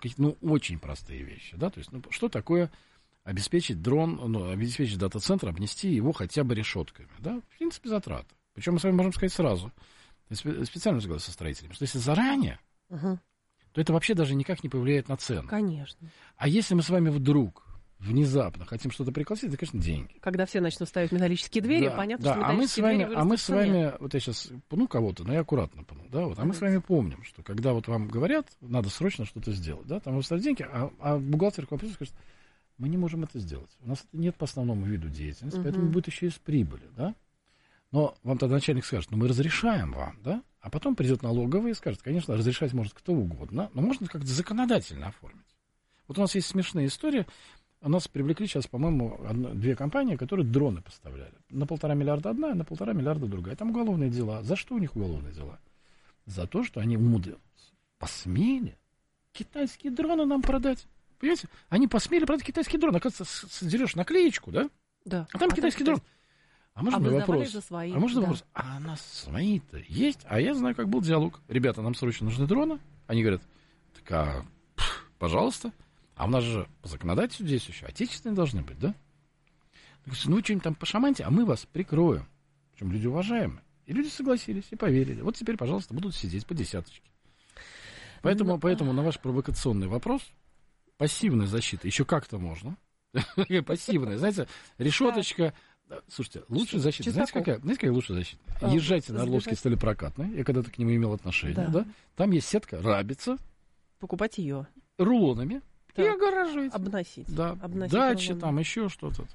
какие-то, ну, очень простые вещи, да, то есть, ну, что такое обеспечить дрон, ну, обеспечить дата-центр, обнести его хотя бы решетками, да, в принципе, затраты. Причем мы с вами можем сказать сразу, специально разговариваю со строителями, что если заранее, то это вообще даже никак не повлияет на цену. Конечно. А если мы с вами вдруг внезапно хотим что-то пригласить, это, конечно, деньги. Когда все начнут ставить металлические двери, да, понятно, да, что металлические двери вырастут. А мы с вами, вот я сейчас пну кого-то, но я аккуратно пну, да, вот, мы с вами помним, что когда вот вам говорят, надо срочно что-то сделать, да, там вы ставите деньги, а бухгалтер к вам придет и скажет, мы не можем это сделать, у нас это нет по основному виду деятельности, поэтому будет еще из прибыли, да. Но вам тогда начальник скажет, ну, мы разрешаем вам, да, а потом придет налоговый и скажет, конечно, разрешать может кто угодно, но можно как-то законодательно оформить. Вот у нас есть смешная история, у нас привлекли сейчас, по-моему, две компании, которые дроны поставляли. На 1,5 миллиарда одна, и на 1,5 миллиарда другая. Там уголовные дела. За что у них уголовные дела? За то, что они посмели китайские дроны нам продать. Понимаете? Они посмели продать китайские дроны. Оказывается, сдерешь наклеечку, да? Да. А там китайский дрон. А можно вопрос? Свои, Вопрос? А у нас свои-то есть? А я знаю, как был диалог. Ребята, нам срочно нужны дроны. Они говорят, так, пожалуйста. А у нас же по законодательству здесь еще отечественные должны быть, да? Ну, что-нибудь там пошаманьте, а мы вас прикроем. Причем люди уважаемые. И люди согласились и поверили. Вот теперь, пожалуйста, будут сидеть по десяточке. Поэтому на ваш провокационный вопрос, пассивная защита, еще как-то можно. Пассивная, знаете, решеточка. Слушайте, лучшая защита. Знаете, какая лучшая защита? Езжайте на Орловский столепрокатный. Я когда-то к нему имел отношение. Да. Там есть сетка рабица. Покупать ее. Рулонами. И огораживать. Обносить. Да. Обносить дачи, рулонами. там еще что-то.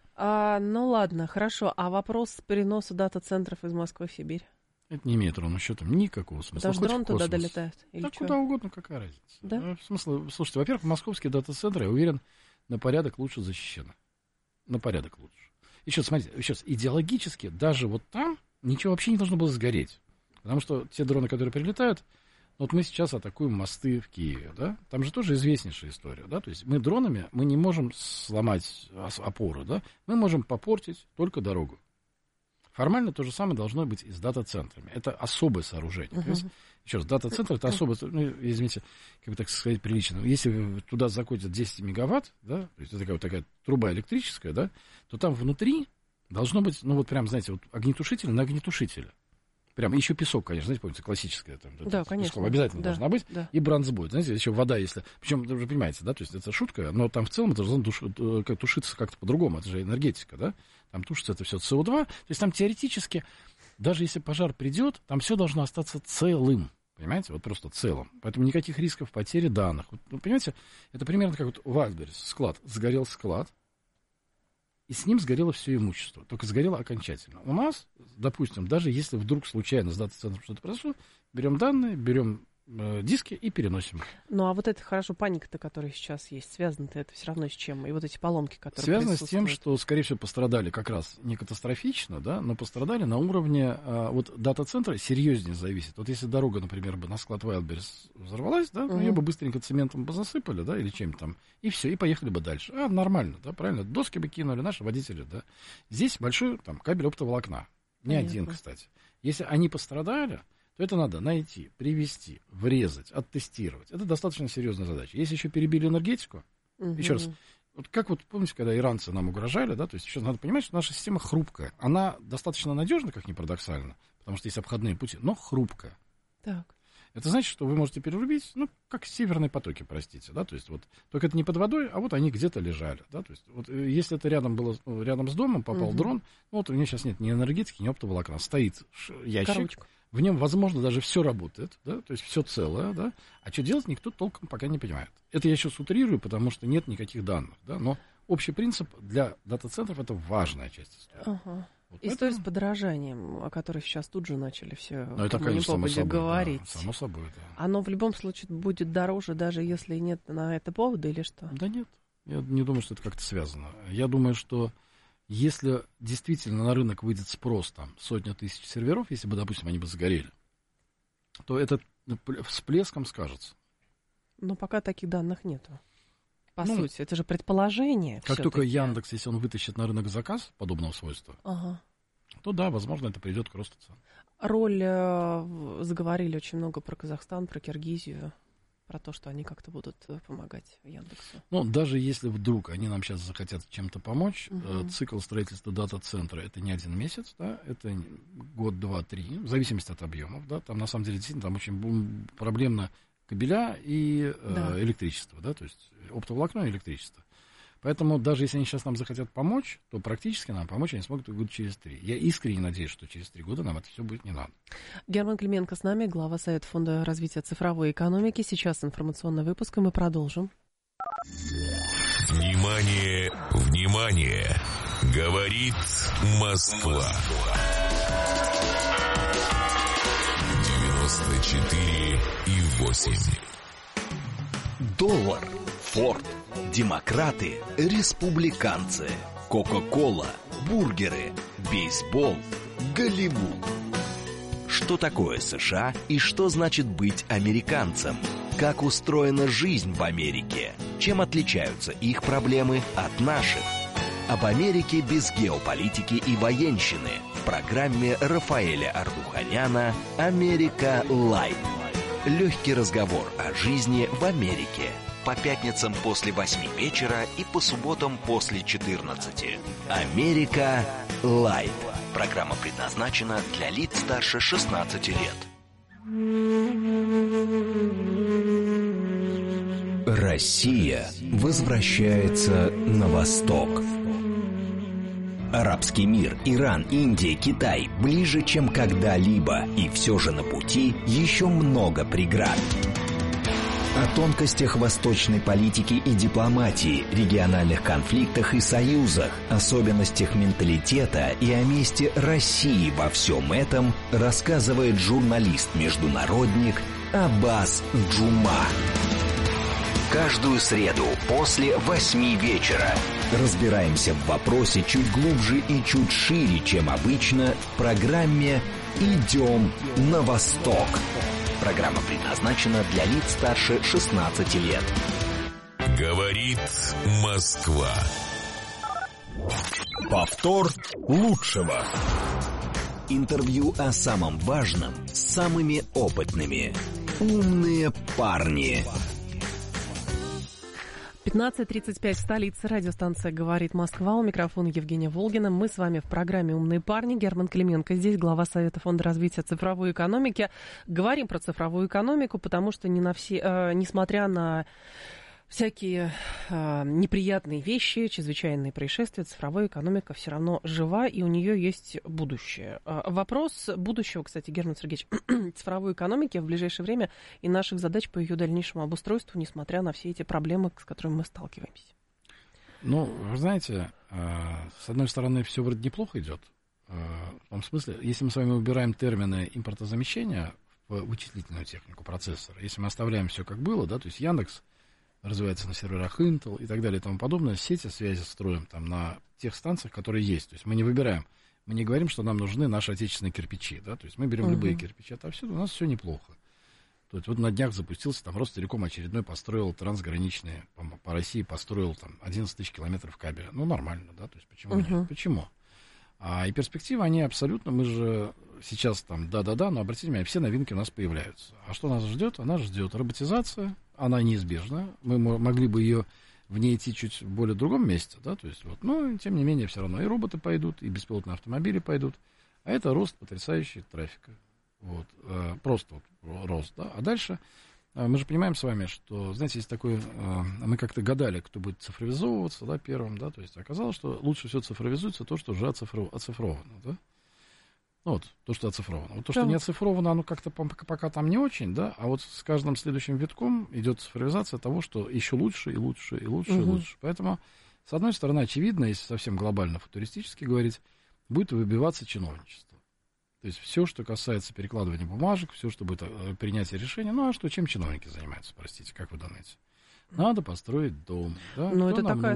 Ну ладно, хорошо. А вопрос переноса дата-центров из Москвы в Сибирь? Это не имеет ровным счетом никакого смысла. Потому что дрон туда долетает? Или да куда угодно, какая разница. Да? Смысл, слушайте, во-первых, московские дата-центры, я уверен, на порядок лучше защищены. На порядок лучше. Еще, смотрите, идеологически, даже вот там ничего вообще не должно было сгореть. Потому что те дроны, которые прилетают, вот мы сейчас атакуем мосты в Киеве, да, там же тоже известнейшая история, да, то есть мы дронами, мы не можем сломать опору, да, мы можем попортить только дорогу. Формально то же самое должно быть и с дата-центрами. Это особое сооружение. Еще раз, дата-центр это особое, ну, извините, как бы так сказать прилично. Если туда заходит 10 мегаватт, да, то есть это такая труба электрическая, да, то там внутри должно быть, ну вот прям, знаете, вот огнетушитель на огнетушителе. Прям еще песок, конечно, знаете, помните, классическая там, да, конечно. Песков обязательно должна быть, да. И бронзбой, знаете, еще вода, если, причем, вы же понимаете, да, то есть это шутка, но там в целом это должно тушиться как-то по-другому, это же энергетика, да, там тушится это все СО2, то есть там теоретически, даже если пожар придет, там все должно остаться целым, понимаете, вот просто целым, поэтому никаких рисков потери данных, вот, ну, понимаете, это примерно как вот в Альберис, склад, сгорел склад, и с ним сгорело все имущество, только сгорело окончательно. У нас, допустим, даже если вдруг случайно с дата-центром что-то произошло, берем данные, берем диски и переносим. Ну, а вот это хорошо, паника-то, которая сейчас есть, связана-то это все равно с чем? И вот эти поломки, которые связано с тем, что, скорее всего, пострадали как раз не катастрофично, да, но пострадали на уровне, вот дата-центра серьезнее зависит. Вот если дорога, например, бы на склад Wildberries взорвалась, да, ее бы быстренько цементом бы засыпали, да, или чем-то там, и все, и поехали бы дальше. Нормально, да, правильно, доски бы кинули, наши водители, да. Здесь большой там кабель оптоволокна, не один, кстати. Если они пострадали, то это надо найти, привезти, врезать, оттестировать. Это достаточно серьезная задача. Если еще перебили энергетику, еще раз, вот как вот, помните, когда иранцы нам угрожали, да, то есть еще надо понимать, что наша система хрупкая. Она достаточно надежна, как ни парадоксально, потому что есть обходные пути, но хрупкая. Так. Это значит, что вы можете перерубить, ну, как северные потоки, простите, да, то есть вот, только это не под водой, а вот они где-то лежали, да, то есть вот если это рядом было, ну, рядом с домом попал дрон, ну, вот у меня сейчас нет ни энергетики, ни оптоволокна, стоит ящик, коробочка. В нем, возможно, даже все работает, да, то есть все целое, да, а что делать, никто толком пока не понимает. Это я сейчас утрирую, потому что нет никаких данных, да, но общий принцип для дата-центров это важная часть истории. Вот история с подорожанием, о которой сейчас тут же начали все говорить. Да, само собой, да. Оно в любом случае будет дороже, даже если нет на это повода или что? Да нет, я не думаю, что это как-то связано. Я думаю, что если действительно на рынок выйдет спрос, там, 100 тысяч серверов, если бы, допустим, они бы сгорели, то это всплеском скажется. Но пока таких данных нету. По сути, это же предположение. Как только Яндекс, если он вытащит на рынок заказ подобного свойства, то да, возможно, это приведет к росту цен. Заговорили очень много про Казахстан, про Киргизию. про то, что они как-то будут помогать Яндексу? Ну, даже если вдруг они нам сейчас захотят чем-то помочь, цикл строительства дата-центра — это не 1 месяц, да, это год, 2, 3, в зависимости от объемов, да, там на самом деле действительно там очень проблемно кабеля и электричество, да, то есть оптоволокно и электричество. Поэтому даже если они сейчас нам захотят помочь, то практически нам помочь они смогут года через 3. Я искренне надеюсь, что через 3 года нам это все будет не надо. Герман Клименко с нами, глава Совета фонда развития цифровой экономики. Сейчас информационный выпуск, и мы продолжим. Внимание, внимание! Говорит Москва. 94,8. Доллар, Форд, демократы, республиканцы, Кока-кола, бургеры, бейсбол, Голливуд. Что такое США и что значит быть американцем? Как устроена жизнь в Америке? Чем отличаются их проблемы от наших? Об Америке без геополитики и военщины в программе Рафаэля Ардуханяна «Америка Лайв». Легкий разговор о жизни в Америке. По пятницам после 8 вечера и по субботам после 14. «Америка Лайв». Программа предназначена для лиц старше 16 лет. Россия возвращается на восток. Арабский мир, Иран, Индия, Китай ближе, чем когда-либо, и все же на пути еще много преград. О тонкостях восточной политики и дипломатии, региональных конфликтах и союзах, особенностях менталитета и о месте России во всем этом рассказывает журналист-международник Аббас Джума. Каждую среду после 8 вечера разбираемся в вопросе чуть глубже и чуть шире, чем обычно, в программе «Идем на восток». Программа предназначена для лиц старше 16 лет. Говорит Москва. Повтор лучшего. Интервью о самом важном с самыми опытными. Умные парни. 15:35 в столице. Радиостанция «Говорит Москва». У микрофона Евгения Волгина. Мы с вами в программе «Умные парни». Герман Клименко здесь, глава Совета фонда развития цифровой экономики. Говорим про цифровую экономику, потому что несмотря на всякие неприятные вещи, чрезвычайные происшествия, цифровая экономика все равно жива, и у нее есть будущее. Вопрос будущего, кстати, Герман Сергеевич, цифровой экономики в ближайшее время и наших задач по ее дальнейшему обустройству, несмотря на все эти проблемы, с которыми мы сталкиваемся. Ну, вы знаете, с одной стороны, все вроде неплохо идет. В том смысле, если мы с вами убираем термины импортозамещения в вычислительную технику процессора, если мы оставляем все как было, да, то есть Яндекс развивается на серверах Intel и так далее и тому подобное, сети связи строим там на тех станциях, которые есть. То есть мы не выбираем, мы не говорим, что нам нужны наши отечественные кирпичи, да, то есть мы берем любые кирпичи, отовсюду у нас все неплохо. То есть вот на днях запустился там Ростелеком очередной, построил трансграничные, по России построил там 11 тысяч километров кабеля. Ну, нормально, да, то есть почему нет? Почему? И перспективы, они абсолютно, мы же сейчас там, да-да-да, но обратите внимание, все новинки у нас появляются. А что нас ждет? Нас ждет роботизация, она неизбежна. Мы могли бы ее в ней идти чуть в более другом месте, да, то есть вот, но тем не менее все равно и роботы пойдут, и беспилотные автомобили пойдут. А это рост потрясающий трафика. Вот, просто вот рост, да. А дальше мы же понимаем с вами, что, знаете, есть такое, мы как-то гадали, кто будет цифровизовываться, да, первым, да, то есть оказалось, что лучше всего цифровизуется то, что уже оцифровано, да. Вот, то, что оцифровано. Вот то, что не оцифровано, оно как-то пока там не очень, да, а вот с каждым следующим витком идет цифровизация того, что еще лучше и лучше и лучше и лучше. Поэтому, с одной стороны, очевидно, если совсем глобально футуристически говорить, будет выбиваться чиновничество. То есть все, что касается перекладывания бумажек, все, что будет принятие решения, ну а что, чем чиновники занимаются, простите, как вы думаете? Надо построить дом. Да? Ну, это такая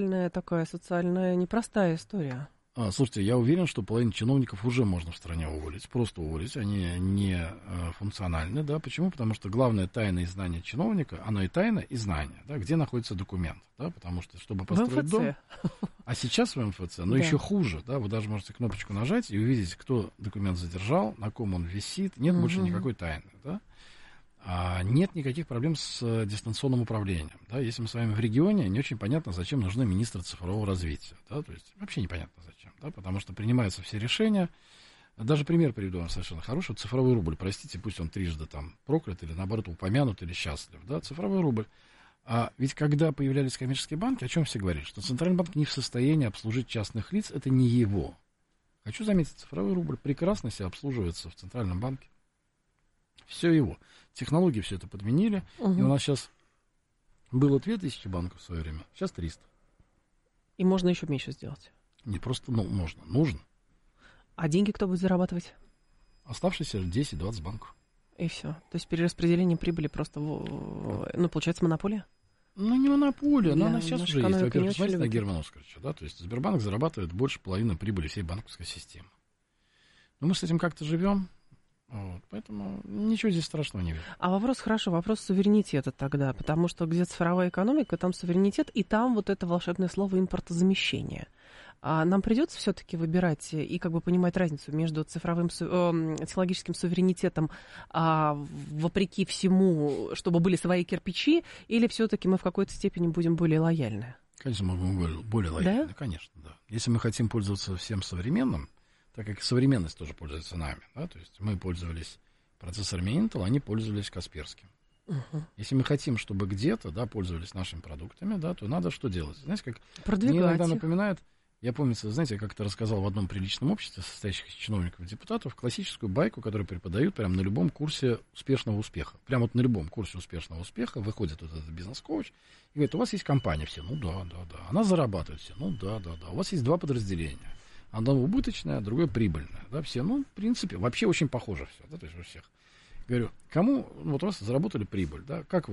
социальная непростая история. Слушайте, я уверен, что половину чиновников уже можно в стране уволить, просто уволить, они не функциональны, да, почему? Потому что главное тайна и знание чиновника, оно и тайна, и знание, да, где находится документ, да, потому что, чтобы построить дом, а сейчас в МФЦ, но еще хуже, да, вы даже можете кнопочку нажать и увидеть, кто документ задержал, на ком он висит, нет больше никакой тайны, да. нет никаких проблем с дистанционным управлением. Да? Если мы с вами в регионе, не очень понятно, зачем нужны министры цифрового развития. Да? То есть вообще непонятно зачем. Да? Потому что принимаются все решения. Даже пример приведу вам совершенно хороший. Цифровой рубль, простите, пусть он трижды там проклят или, наоборот, упомянут или счастлив. Да? Цифровой рубль. Ведь когда появлялись коммерческие банки, о чем все говорили? Что Центральный банк не в состоянии обслужить частных лиц, это не его. Хочу заметить, цифровой рубль прекрасно себя обслуживается в Центральном банке. Все его. Технологии все это подменили. И у нас сейчас было 2000 банков в свое время, сейчас 300. И можно еще меньше сделать? Не просто, можно, нужно. А деньги кто будет зарабатывать? Оставшиеся 10-20 банков. И все. То есть перераспределение прибыли просто, получается, монополия? Не монополия, но она сейчас уже есть. Во-первых, смотрите на любит. Германа Оскаровича, да, то есть Сбербанк зарабатывает больше половины прибыли всей банковской системы. Но мы с этим как-то живем, поэтому ничего здесь страшного не вижу. А вопрос суверенитета тогда, потому что где цифровая экономика, там суверенитет, и там вот это волшебное слово импортозамещение. А нам придется все-таки выбирать и как бы понимать разницу между цифровым технологическим суверенитетом, вопреки всему, чтобы были свои кирпичи, или все-таки мы в какой-то степени будем более лояльны? Конечно, мы будем более лояльны, да? Конечно, да. Если мы хотим пользоваться всем современным, так как современность тоже пользуется нами, да, то есть мы пользовались процессорами Intel, они пользовались Касперским. Если мы хотим, чтобы где-то, да, пользовались нашими продуктами, да, то надо что делать? Знаете, как мне иногда напоминает, я помню, знаете, я как-то рассказал в одном приличном обществе, состоящих из чиновников и депутатов, классическую байку, которую преподают прямо на любом курсе успешного успеха. Прямо вот на любом курсе успешного успеха выходит вот этот бизнес-коуч и говорит, у вас есть компания, все, да. Она зарабатывает, все, да. У вас есть два подразделения. Одно убыточное, а другое прибыльное. Да, все, в принципе, вообще очень похоже все, да, то есть у всех. Говорю, кому, вот у вас заработали прибыль, да, как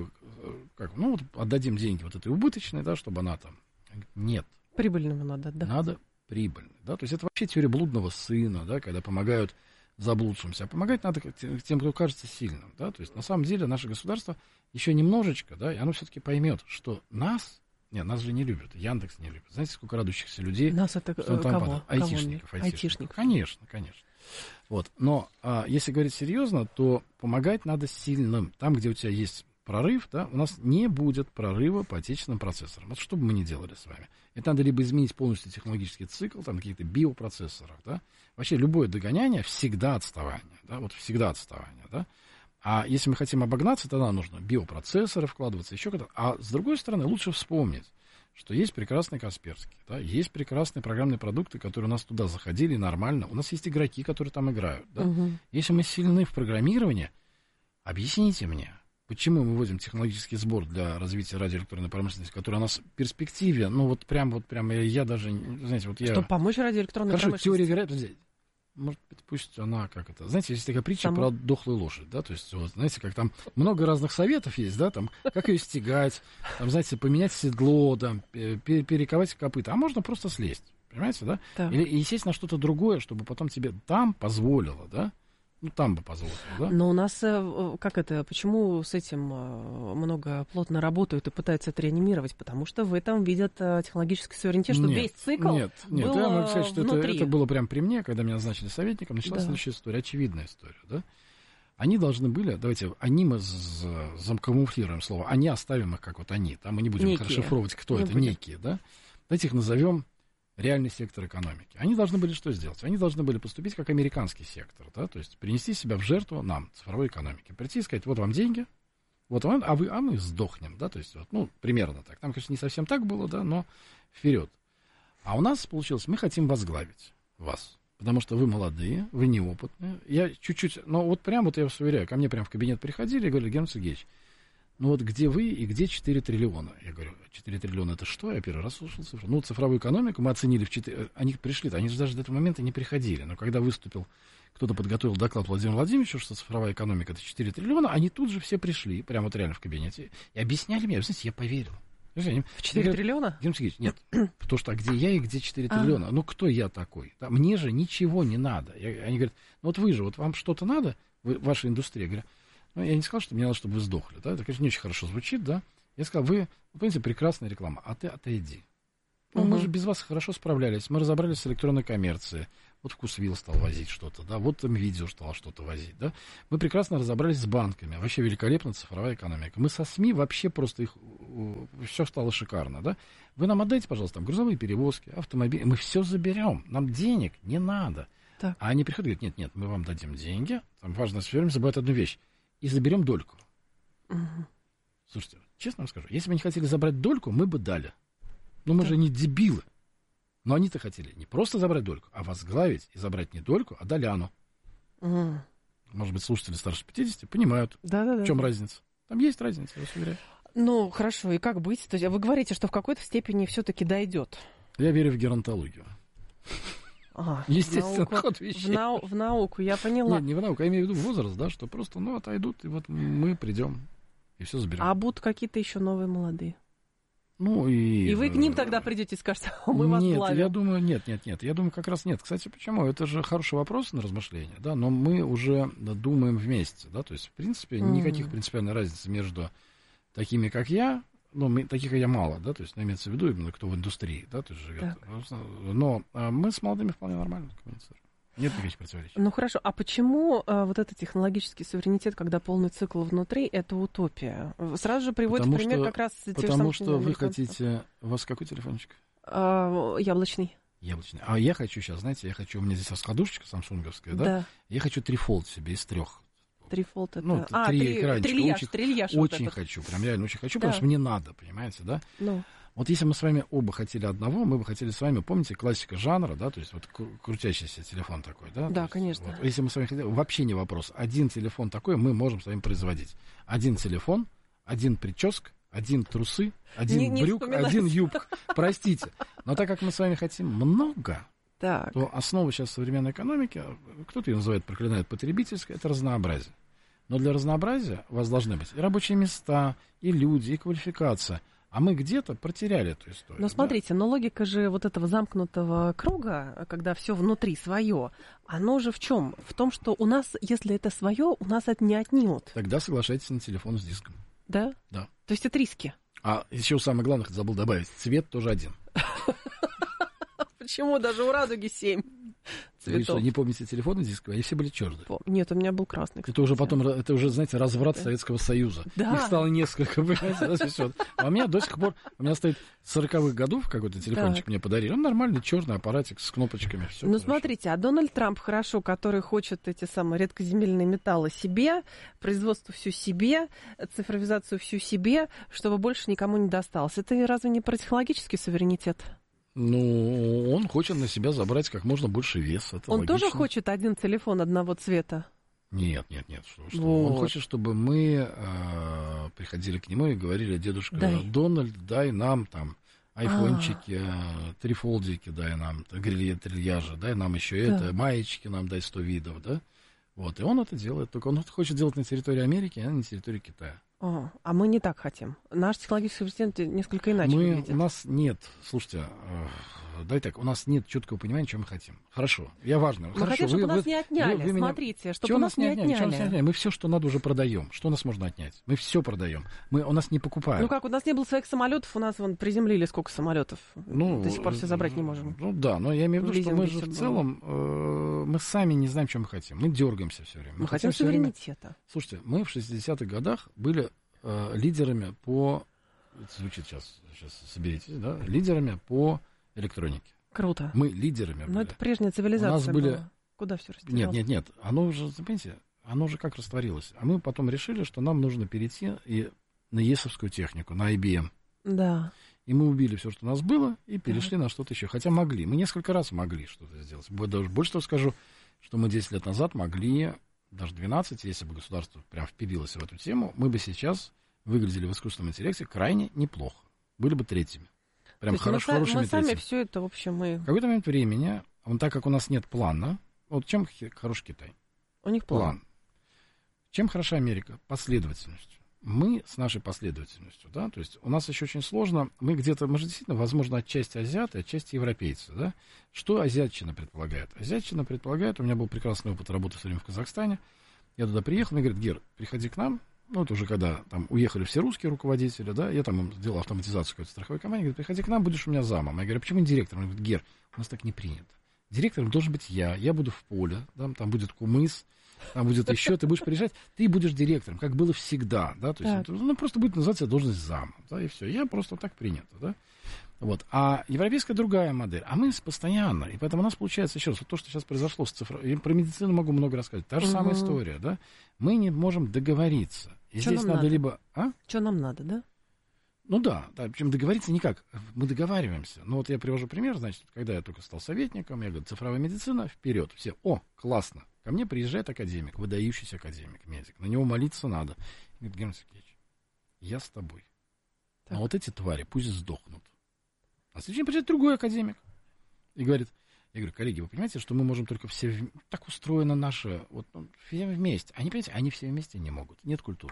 вот отдадим деньги вот этой убыточной, да, чтобы она там, нет. Прибыльному надо отдавать. Надо прибыльно, да, то есть это вообще теория блудного сына, да, когда помогают заблудшимся, а помогать надо тем, кто кажется сильным, да, то есть на самом деле наше государство еще немножечко, да, и оно все-таки поймет, что нас же не любят, Яндекс не любит, знаете, сколько радующихся людей. Нас это кого? Айтишников. Конечно. Вот, но если говорить серьезно, то помогать надо сильным, там, где у тебя есть прорыв, да, у нас не будет прорыва по отечественным процессорам. Вот что бы мы ни делали с вами. Это надо либо изменить полностью технологический цикл, там какие-то биопроцессорах, да. Вообще любое догоняние всегда отставание, да, вот всегда отставание, да. А если мы хотим обогнаться, тогда нужно биопроцессоры вкладываться, еще куда-то. А с другой стороны, лучше вспомнить, что есть прекрасный Касперский, да, есть прекрасные программные продукты, которые у нас туда заходили нормально. У нас есть игроки, которые там играют, да. Если мы сильны в программировании, объясните мне, почему мы вводим технологический сбор для развития радиоэлектронной промышленности, который у нас в перспективе, прям я даже, знаете, вот я... Чтобы помочь радиоэлектронной промышленности? Хорошо, теория вероятности, может быть, пусть она, знаете, есть такая притча про дохлую лошадь, да, то есть, вот, знаете, как там много разных советов есть, да, там, как ее стегать, там, знаете, поменять седло, там, перековать копыта, а можно просто слезть, понимаете, да? Или сесть на что-то другое, чтобы потом тебе там позволило, да? Там бы позволено, да? Но у нас, почему с этим много плотно работают и пытаются это реанимировать? Потому что в этом видят технологический суверенитет, что весь цикл Нет, был я могу сказать, что внутри. это было прямо при мне, когда меня назначили советником, началась следующая история, очевидная история, да? Они должны были, мы закамуфлируем слово, они оставим их как вот они, там мы не будем расшифровывать, кто это, некие, да? Давайте их назовем реальный сектор экономики. Они должны были что сделать? Они должны были поступить как американский сектор, да, то есть принести себя в жертву нам, цифровой экономике. Прийти и сказать, вот вам деньги, вот вам, а мы сдохнем, да, то есть, примерно так. Там, конечно, не совсем так было, да, но вперед. А у нас получилось, мы хотим возглавить вас, потому что вы молодые, вы неопытные. Я чуть-чуть, я вас уверяю, ко мне прямо в кабинет приходили и говорили, Герман Сергеевич, где вы и где 4 триллиона? Я говорю, 4 триллиона это что? Я первый раз слушал цифру. Цифровую экономику мы оценили в 4... Они пришли, они же даже до этого момента не приходили. Но когда выступил, кто-то подготовил доклад Владимиру Владимировичу, что цифровая экономика это 4 триллиона, они тут же все пришли, прямо вот реально в кабинете, и объясняли мне. Вы знаете, я поверил. В 4 триллиона? Герман Сергеевич, нет. Потому что где я и где 4 триллиона? Кто я такой? Да, мне же ничего не надо. Они говорят, вы же, вам что-то надо, ваша индустрия? Я говорю, я не сказал, что мне надо, чтобы вы сдохли, да, это, конечно, не очень хорошо звучит, да. Я сказал, вы понимаете, прекрасная реклама, а ты отойди. Мы же без вас хорошо справлялись, мы разобрались с электронной коммерцией, Вот Вкусвилл стал возить что-то, да, вот МВидео стал что-то возить, да. Мы прекрасно разобрались с банками, вообще великолепна цифровая экономика. Мы со СМИ вообще просто все стало шикарно, да. Вы нам отдайте, пожалуйста, там, грузовые перевозки, автомобили, мы все заберем, нам денег не надо. Так. А они приходят и говорят, нет, мы вам дадим деньги, там важно все время забывать одну вещь, и заберем дольку. Угу. Слушайте, честно вам скажу, если бы они хотели забрать дольку, мы бы дали. Но мы же не дебилы. Но они-то хотели не просто забрать дольку, а возглавить и забрать не дольку, а доляну. Может быть, слушатели старше 50 понимают, в чем разница. Там есть разница, я вас уверяю. Ну, хорошо, и как быть? То есть вы говорите, что в какой-то степени все-таки дойдет. Я верю в геронтологию. Естественно, ход вещей. В науку, я поняла. Нет, не в науку, я имею в виду возраст, да, что просто, отойдут, и вот мы придем, и все заберем. А будут какие-то еще новые молодые? И вы к ним тогда придете и скажете, мы вас главим. Я думаю, нет. Я думаю, как раз нет. Кстати, почему? Это же хороший вопрос на размышление, да, но мы уже думаем вместе, да, то есть, в принципе, никаких принципиальной разницы между такими, как я, таких, как я, мало, да, то есть, имеется в виду именно кто в индустрии, да, то есть, живет. Но мы с молодыми вполне нормально коммуницируем. Нет никаких противоречий. Ну хорошо, а почему вот этот технологический суверенитет, когда полный цикл внутри, это утопия? Сразу же приводит в пример как раз... Потому что вы хотите... У вас какой телефончик? Яблочный. Яблочный. А я хочу сейчас, знаете, у меня здесь раскладушечка самсунговская, да? Я хочу 3 Fold себе из 3. 3 Fold это... 3 экранчика. Трильяж. Очень хочу, прям реально очень хочу, потому что мне надо, понимаете, да? Вот если мы с вами оба хотели одного, мы бы хотели с вами, помните, классика жанра, да, то есть вот крутящийся телефон такой, да? Да, конечно. Вот, если мы с вами хотели, вообще не вопрос, один телефон такой мы можем с вами производить. Один телефон, один прическа, один трусы, один брюк, один юбка. Простите, но так как мы с вами хотим много, то основа сейчас современной экономики, кто-то ее называет, проклинает потребительской, это разнообразие. Но для разнообразия у вас должны быть и рабочие места, и люди, и квалификация. А мы где-то потеряли эту историю. Но смотрите, но логика же вот этого замкнутого круга, когда все внутри свое, оно же в чем? В том, что у нас, если это свое, у нас это не отнимут. Тогда соглашайтесь на телефон с диском. Да? Да. То есть это риски. А еще самое главное, забыл добавить, цвет тоже один. Почему? Даже у «Радуги» 7 цветов. Вы что, не помните телефоны дисковые? Они все были черные. Нет, у меня был красный. Кстати. Это уже, знаете, разврат Советского Союза. Да. Их стало несколько, понимаете? А у меня до сих пор, стоит 40-х годов какой-то телефончик мне подарили. Он нормальный черный аппаратик с кнопочками. Смотрите, а Дональд Трамп, который хочет эти самые редкоземельные металлы себе, производство все себе, цифровизацию всю себе, чтобы больше никому не досталось. Это разве не про технологический суверенитет? Он хочет на себя забрать как можно больше веса. Он тоже хочет один телефон одного цвета? Нет. Что. Вот. Он хочет, чтобы мы приходили к нему и говорили: дедушка Дональд, дай нам там айфончики, 3 фолдики, дай нам, трильяжа, дай нам еще это, маечки нам дай 100 видов, да? Вот, и он это делает. Только он хочет делать на территории Америки, а не на территории Китая. А мы не так хотим. Наш технологический суверенитет несколько иначе выглядит. У нас нет, слушайте, у нас нет четкого понимания, что мы хотим. Хорошо, важно. Мы хотим, чтобы нас не отняли. Смотрите, чтобы нас не отняли. Мы все, что надо, уже продаем. Что у нас можно отнять? Мы все продаем. У нас не покупают. У нас не было своих самолетов, у нас приземлили сколько самолетов. До сих пор все забрать не можем. Но я имею в виду, что мы же в целом, мы сами не знаем, что мы хотим. Мы дергаемся все время. Мы хотим суверенитета. Слушайте, мы в 60-х годах были лидерами по... Звучит сейчас соберитесь, да? Лидерами по электронике. Круто. Мы лидерами были. Но это прежняя цивилизация. У нас были... была. Куда все растерялось? Нет. Оно уже, понимаете, как растворилось. А мы потом решили, что нам нужно перейти и на ЕСовскую технику, на IBM. Да. И мы убили все, что у нас было, и перешли на что-то еще. Хотя могли. Мы несколько раз могли что-то сделать. Даже больше того скажу, что мы 10 лет назад могли, даже 12, если бы государство прям впилилось в эту тему, мы бы сейчас выглядели в искусственном интеллекте крайне неплохо. Были бы третьими. Прям хорошими третьими. Мы сами все это, в общем, мы... В какой-то момент времени, так как у нас нет плана, вот чем хорош Китай? У них план. Чем хороша Америка? Последовательностью. Мы с нашей последовательностью, да, то есть у нас еще очень сложно, мы же действительно, возможно, отчасти азиаты, отчасти европейцы, да. Что азиатчина предполагает? Азиатчина предполагает, у меня был прекрасный опыт работы все время в Казахстане, я туда приехал, мне говорят: Гер, приходи к нам, это уже когда там уехали все русские руководители, да, я там сделал автоматизацию какой-то страховой компании, говорит: приходи к нам, будешь у меня замом. Я говорю: почему не директором? Он говорит: Гер, у нас так не принято. Директором должен быть я буду в поле, да, там будет кумыс, там будет еще, ты будешь приезжать, ты будешь директором, как было всегда, да, то есть, просто будет называться должность зама, да, и все, я просто так принято, да. Вот. А европейская другая модель. А мы постоянно. И поэтому у нас получается, еще раз, вот то, что сейчас произошло с цифровой... Про медицину могу много рассказать. Та же самая история, да? Мы не можем договориться. И Что здесь надо либо... Что нам надо, да? Ну да, причем договориться никак. Мы договариваемся. Ну вот я привожу пример, значит, когда я только стал советником, я говорю, цифровая медицина, вперед. Все, классно. Ко мне приезжает академик, выдающийся академик, медик. На него молиться надо. И говорит, Герман Сергеевич, я с тобой. Так. А вот эти твари пусть сдохнут. А следующий приезжает другой академик и говорит, я говорю, коллеги, вы понимаете, что мы можем только все, так устроено наше, вот все вместе. Они, понимаете, они все вместе не могут, нет культуры.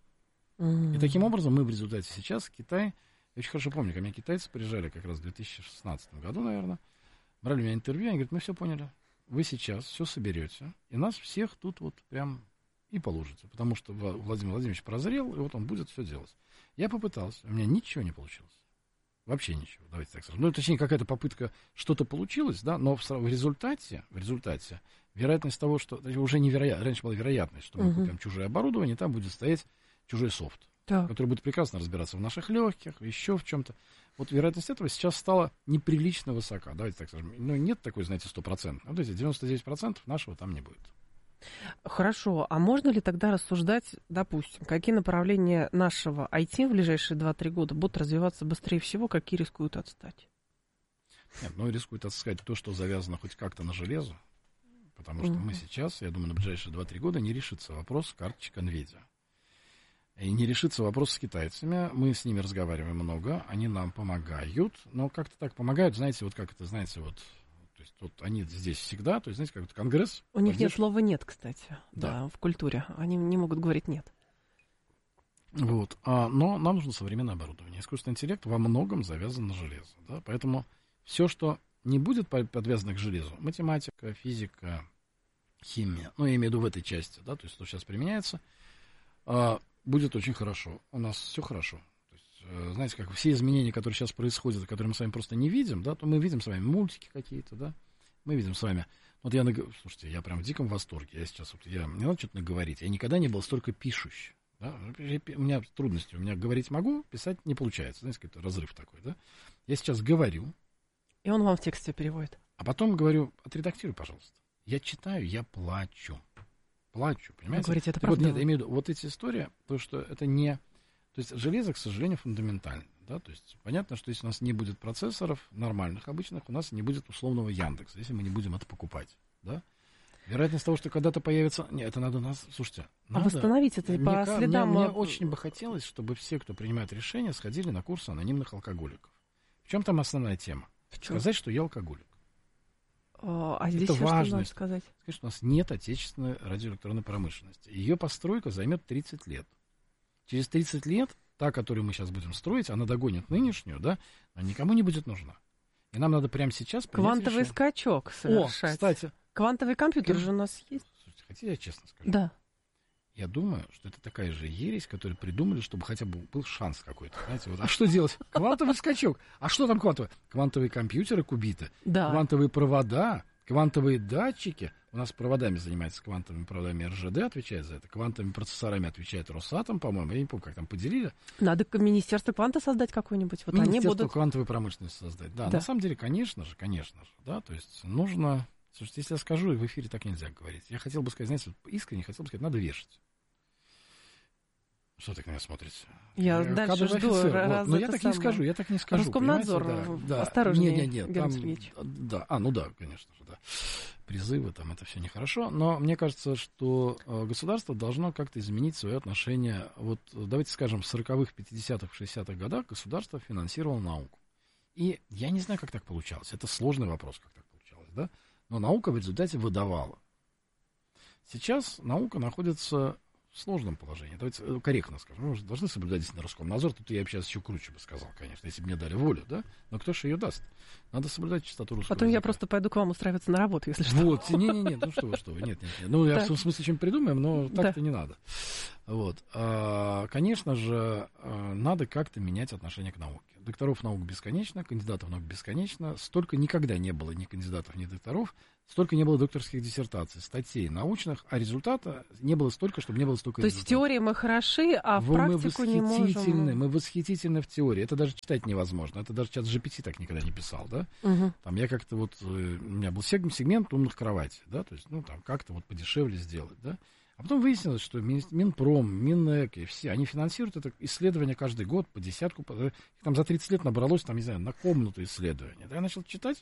И таким образом мы в результате сейчас, Китай, я очень хорошо помню, ко мне китайцы приезжали как раз в 2016 году, наверное, брали у меня интервью, они говорят, мы все поняли, вы сейчас все соберете, и нас всех тут вот прям и положите, потому что Владимир Владимирович прозрел, и вот он будет все делать. Я попытался, у меня ничего не получилось. Вообще ничего, давайте так скажем. Ну, точнее, какая-то попытка, что-то получилось, да, но в результате, вероятность того, что уже невероятно, раньше была вероятность, что мы купим чужое оборудование, там будет стоять чужой софт, который будет прекрасно разбираться в наших легких, еще в чем-то. Вот вероятность этого сейчас стала неприлично высока, давайте так скажем. Ну, нет такой, знаете, 100%. Вот эти 99% нашего там не будет. Хорошо, а можно ли тогда рассуждать, допустим, какие направления нашего IT в ближайшие 2-3 года будут развиваться быстрее всего, какие рискуют отстать? Нет, рискует отстать то, что завязано хоть как-то на железо, потому что мы сейчас, я думаю, на ближайшие 2-3 года не решится вопрос с карточек NVIDIA. И не решится вопрос с китайцами, мы с ними разговариваем много, они нам помогают, но как-то так помогают, знаете, вот как это, знаете, вот... То есть вот они здесь всегда, то есть, знаете, как вот конгресс. У них нет слова «нет», кстати, да, в культуре. Они не могут говорить «нет». Вот. Но нам нужно современное оборудование. Искусственный интеллект во многом завязан на железо. Да? Поэтому все, что не будет подвязано к железу, математика, физика, химия, я имею в виду в этой части, да, то есть что сейчас применяется, будет очень хорошо. У нас все хорошо. Знаете, как все изменения, которые сейчас происходят, которые мы с вами просто не видим, да, то мы видим с вами мультики какие-то, да, мы видим с вами. Вот слушайте, я прям в диком восторге. Я сейчас, мне надо что-то наговорить. Я никогда не был столько пишущий. Да? У меня трудности. У меня говорить могу, писать не получается. Знаете, какой-то разрыв такой, да. Я сейчас говорю. И он вам в тексте переводит. А потом говорю, отредактируй, пожалуйста. Я читаю, я плачу. Плачу, понимаете? Вы говорите, это правда? Вот, нет, я имею в виду, вот эти истории, то, что это не... То есть железо, к сожалению, фундаментально. Да? То есть понятно, что если у нас не будет процессоров нормальных, обычных, у нас не будет условного Яндекса, если мы не будем это покупать. Да? Вероятность того, что когда-то появится... Нет, это надо нас... Слушайте, надо... восстановить это по следам... Мне очень бы хотелось, чтобы все, кто принимает решения, сходили на курсы анонимных алкоголиков. В чем там основная тема? Сказать, что я алкоголик. А здесь это важно. Что надо сказать? Сказать, что у нас нет отечественной радиоэлектронной промышленности. Ее постройка займет 30 лет. Через 30 лет та, которую мы сейчас будем строить, она догонит нынешнюю, да, но никому не будет нужна. И нам надо прямо сейчас... Квантовый скачок совершать. Кстати. Квантовый компьютер же у нас есть. Слушайте, хотите, я честно скажу? Да. Я думаю, что это такая же ересь, которую придумали, чтобы хотя бы был шанс какой-то. Знаете, вот, а что делать? Квантовый скачок. А что там квантовый? Квантовые компьютеры, кубиты, квантовые провода, квантовые датчики. У нас проводами занимается, квантовыми проводами РЖД отвечает за это. Квантовыми процессорами отвечает Росатом, по-моему. Я не помню, как там поделили. Надо министерство кванта создать какое-нибудь. Вот министерство они будут... квантовой промышленности создать. Да, на самом деле, конечно же. Да, то есть нужно... Слушайте, если я скажу, и в эфире так нельзя говорить. Я хотел бы сказать, знаете, искренне хотел бы сказать, надо вешать. Что так на меня смотрите? Я дальше жду. Но я так не скажу, Роскомнадзор, да. Осторожнее, нет, Герман Сергеевич. Да, конечно же, да. Призывы, там, это все нехорошо. Но мне кажется, что государство должно как-то изменить свое отношение. Вот давайте скажем, в 40-х, 50-х, 60-х годах государство финансировало науку. И я не знаю, как так получалось. Это сложный вопрос, как так получалось, да? Но наука в результате выдавала. Сейчас наука находится в сложном положении. Давайте корректно скажем. Мы должны соблюдать действительно Роскомнадзор. Тут я бы сейчас еще круче бы сказал, конечно, если бы мне дали волю, да? Но кто же ее даст? Надо соблюдать чистоту русского Потом языка. Я просто пойду к вам устраиваться на работу, если что. Вот, не-не-не, ну что вы, нет. Ну, я в том смысле, чем придумаем, но так-то не надо. Вот. Конечно же, надо как-то менять отношение к науке. Докторов наук бесконечно, кандидатов наук бесконечно. Столько никогда не было ни кандидатов, ни докторов, столько не было докторских диссертаций, статей научных, а результата не было столько, чтобы не было столько То результатов. есть в теории мы хороши, а в практику не можем. Мы восхитительны в теории. Это даже читать невозможно. Это даже ChatGPT так никогда не писал, да? Там я как-то вот... У меня был сегмент умных кроватей, да? То есть, там как-то вот подешевле сделать, да? А потом выяснилось, что Минпром, Минэко и все, они финансируют это исследование каждый год по десятку. Там за 30 лет набралось, там, не знаю, на комнату исследования. Да, я начал читать.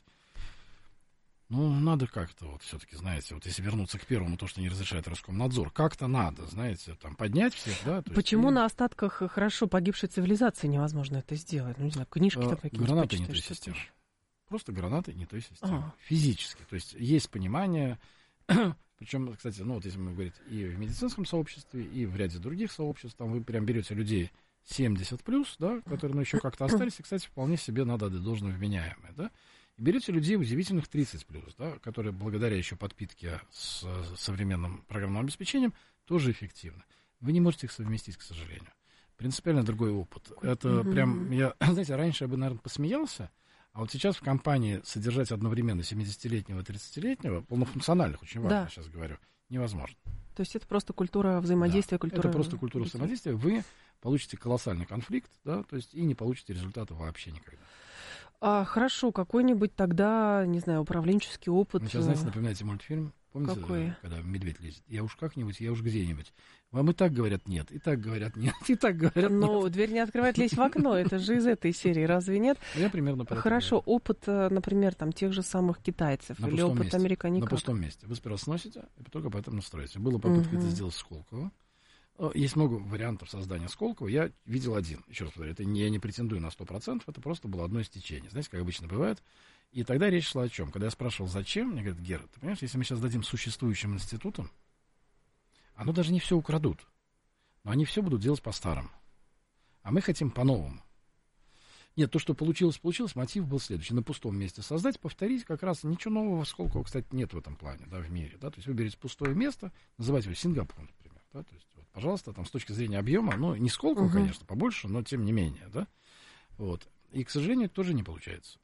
Надо как-то вот все-таки, знаете, вот если вернуться к первому, то, что не разрешает Роскомнадзор, как-то надо, знаете, там, поднять всех, да. Почему на остатках хорошо погибшей цивилизации невозможно это сделать? Не знаю, книжки там какие-то гранаты не той системы. Просто гранаты не той системы. Физически. То есть понимание... Причем, кстати, если мы говорим и в медицинском сообществе, и в ряде других сообществ, там вы прям берете людей 70+, да, которые еще как-то остались, и, кстати, вполне себе надо отдать должное вменяемые, да, и берете людей удивительных 30+, да, которые благодаря еще подпитке с современным программным обеспечением тоже эффективны. Вы не можете их совместить, к сожалению. Принципиально другой опыт. Это прям, знаете, раньше я бы, наверное, посмеялся, а вот сейчас в компании содержать одновременно 70-летнего и 30-летнего, полнофункциональных, очень важно, я сейчас говорю, невозможно. То есть это просто культура взаимодействия, культура... Это просто культура взаимодействия. Вы получите колоссальный конфликт, да, то есть и не получите результата вообще никогда. Хорошо, какой-нибудь тогда, не знаю, управленческий опыт... Вы сейчас, знаете, напоминаете мультфильм? Помните, какой? Когда медведь лезет? Я уж как-нибудь, я уж где-нибудь. Вам и так говорят нет, и так говорят нет, и так говорят нет. Но дверь не открывает, лезть в окно. Это же из этой серии, разве нет? Я примерно по Хорошо, опыт, например, там, тех же самых китайцев или опыт американцев. На пустом месте. Вы сперва сносите, и только потом настроите. Была попытка это сделать с Сколково. Есть много вариантов создания Сколково. Я видел один. Еще раз повторю, я не претендую на 100%, это просто было одно из течений. Знаете, как обычно бывает. И тогда речь шла о чем? Когда я спрашивал, зачем, мне говорят, Гера, ты понимаешь, если мы сейчас дадим существующим институтам, оно даже не все украдут, но они все будут делать по-старому. А мы хотим по-новому. Нет, то, что получилось, мотив был следующий. На пустом месте создать, повторить, как раз ничего нового в Сколково, кстати, нет в этом плане, да, в мире. Да? То есть вы берете пустое место, называете его Сингапур, например. Да? То есть, вот, пожалуйста, там, с точки зрения объема, не Сколково, конечно, побольше, но тем не менее. Да? Вот. И, к сожалению, это тоже не получается.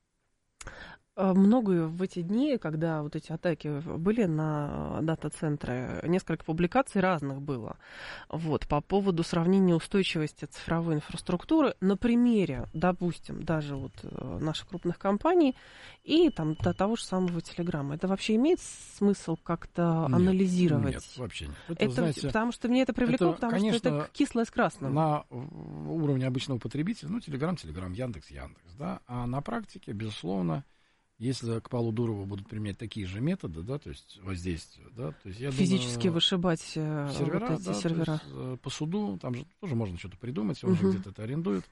Много в эти дни, когда вот эти атаки были на дата-центры, несколько публикаций разных было вот, по поводу сравнения устойчивости цифровой инфраструктуры на примере, допустим, даже вот наших крупных компаний и там, до того же самого Телеграма. Это вообще имеет смысл как-то анализировать? Нет, вообще нет. Это, знаете, потому что мне это привлекло, потому конечно, что это кислое с красным. На уровне обычного потребителя, Телеграм, Яндекс, да, а на практике, безусловно, если к Павлу Дурову будут применять такие же методы, да, то есть воздействия, да, то есть я физически думаю, вышибать сервера, вот эти да, сервера. По суду, там же тоже можно что-то придумать, он же где-то это арендует.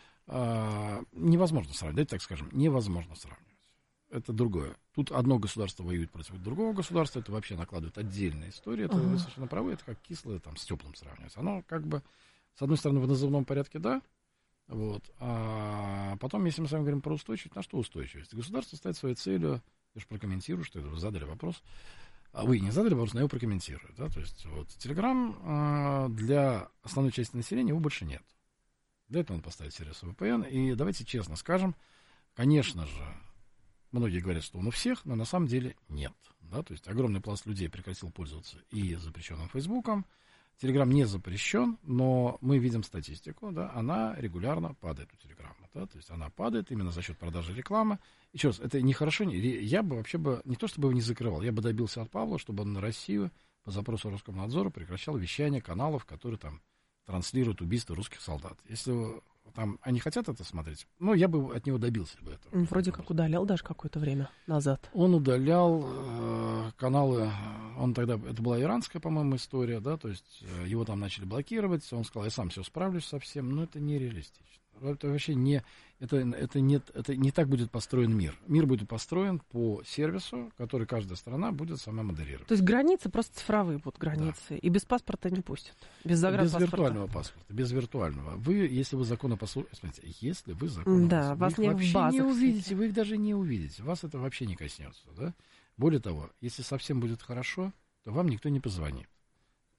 Невозможно сравнивать, давайте так скажем, невозможно сравнивать. Это другое. Тут одно государство воюет против другого государства, это вообще накладывает отдельная история, это вы совершенно правы, это как кислое там с теплым сравнивается. Оно как бы, с одной стороны, в назывном порядке, да, вот. А потом, если мы с вами говорим про устойчивость, на что устойчивость? Государство ставит своей целью, я же прокомментирую, что это вы задали вопрос, а вы не задали вопрос, но я его прокомментирую. Да? То есть, вот, Telegram для основной части населения его больше нет. Для этого надо поставить сервис VPN. И давайте честно скажем, конечно же, многие говорят, что он у всех, но на самом деле нет. Да? То есть огромный пласт людей прекратил пользоваться и запрещенным Фейсбуком. Телеграм не запрещен, но мы видим статистику, да, она регулярно падает у Телеграма, да, то есть она падает именно за счет продажи рекламы. Еще раз, это нехорошо, я бы вообще не то чтобы его не закрывал, я бы добился от Павла, чтобы он на Россию по запросу Роскомнадзора прекращал вещание каналов, которые там транслируют убийство русских солдат. Если там они хотят это смотреть, я бы от него добился бы этого. Вроде как удалял даже какое-то время назад. Он удалял каналы, это была иранская, по-моему, история, да, то есть его там начали блокировать, он сказал, я сам все справлюсь со всем, но это нереалистично. Это вообще это не так будет построен мир. Мир будет построен по сервису, который каждая страна будет сама модерировать. То есть границы просто цифровые будут границы, да. И без паспорта не пустят? Без загранпаспорта? Без виртуального паспорта, без виртуального. Если вы законопослушный, да, вас не в базах не увидите, вы их даже не увидите, вас это вообще не коснется, да? Более того, если совсем будет хорошо, то вам никто не позвонит.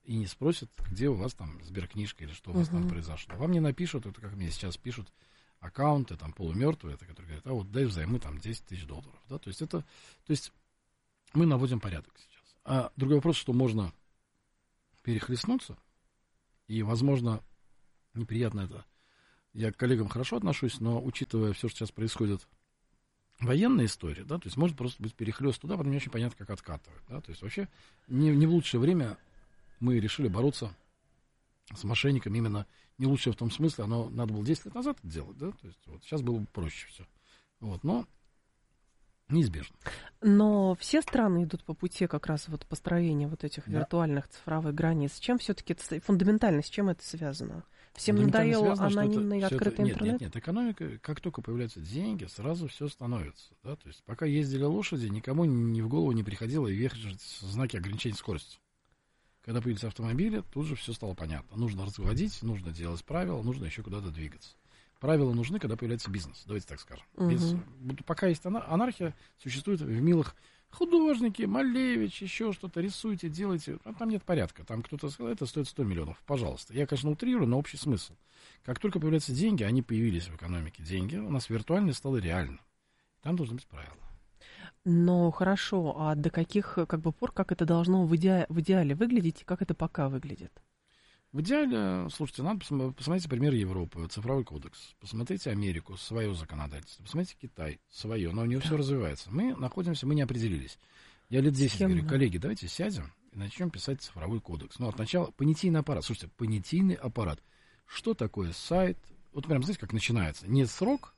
и не спросят, где у вас там сберкнижка или что у вас там произошло. Вам не напишут, это как мне сейчас пишут, аккаунты там полумертвые, это, которые говорят, вот дай взаймы там $10 000. Да? То есть мы наводим порядок сейчас. А другой вопрос, что можно перехлестнуться, и, возможно, неприятно это. Я к коллегам хорошо отношусь, но учитывая все, что сейчас происходит, военная история, да, то есть может просто быть перехлест туда, потом не очень понятно, как откатывать. Да? То есть вообще не в лучшее время мы решили бороться с мошенниками, именно не лучшее в том смысле, оно надо было 10 лет назад это делать, да, то есть вот сейчас было бы проще все. Вот, но неизбежно. Но все страны идут по пути как раз вот построения вот этих виртуальных цифровых границ. С чем все-таки фундаментально, с чем это связано? Всем надоел анонимный открытый интернет? Нет, экономика, как только появляются деньги, сразу все становится. Да? То есть пока ездили лошади, никому ни в голову не приходило и вешать знаки ограничения скорости. Когда появились автомобили, тут же все стало понятно. Нужно разводить, нужно делать правила, нужно еще куда-то двигаться. Правила нужны, когда появляется бизнес, давайте так скажем. Пока есть анархия, существует в милых художники, Малевич, еще что-то, рисуйте, делайте. А там нет порядка. Там кто-то сказал, это стоит 100 миллионов. Пожалуйста. Я, конечно, утрирую, но общий смысл. Как только появляются деньги, они появились в экономике. Деньги у нас виртуально стало реально. Там должны быть правила. Ну, хорошо. А до каких пор, как это должно в идеале выглядеть, и как это пока выглядит? В идеале, слушайте, надо посмотрите пример Европы, цифровой кодекс. Посмотрите Америку, свое законодательство. Посмотрите Китай, свое. Но у него все развивается. Мы не определились. Я лет 10 говорю, коллеги, давайте сядем и начнем писать цифровой кодекс. Ну, от начала понятийный аппарат. Слушайте, понятийный аппарат. Что такое сайт? Вот прям, знаете, как начинается. Не срок,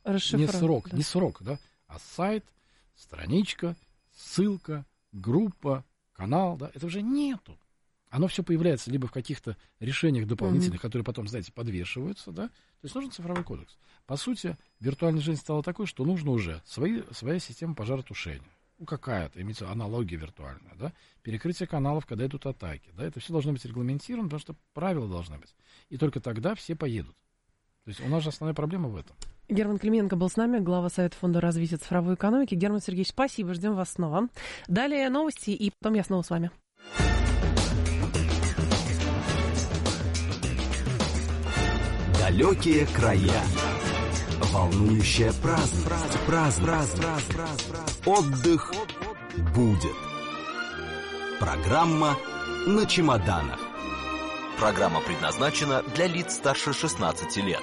да, а сайт, страничка, ссылка, группа, канал, да, это уже нету. Оно все появляется либо в каких-то решениях дополнительных, которые потом, знаете, подвешиваются, да, то есть нужен цифровой кодекс. По сути, виртуальная жизнь стала такой, что нужно уже своя система пожаротушения. Ну, какая-то, имеется аналогия виртуальная, да, перекрытие каналов, когда идут атаки, да, это все должно быть регламентировано, потому что правила должны быть. И только тогда все поедут. То есть у нас же основная проблема в этом. Герман Клименко был с нами, глава Совета фонда развития цифровой экономики. Герман Сергеевич, спасибо, ждем вас снова. Далее новости, и потом я снова с вами. Далекие края, волнующая праздник. Отдых будет. Программа «На чемоданах». Программа предназначена для лиц старше 16 лет.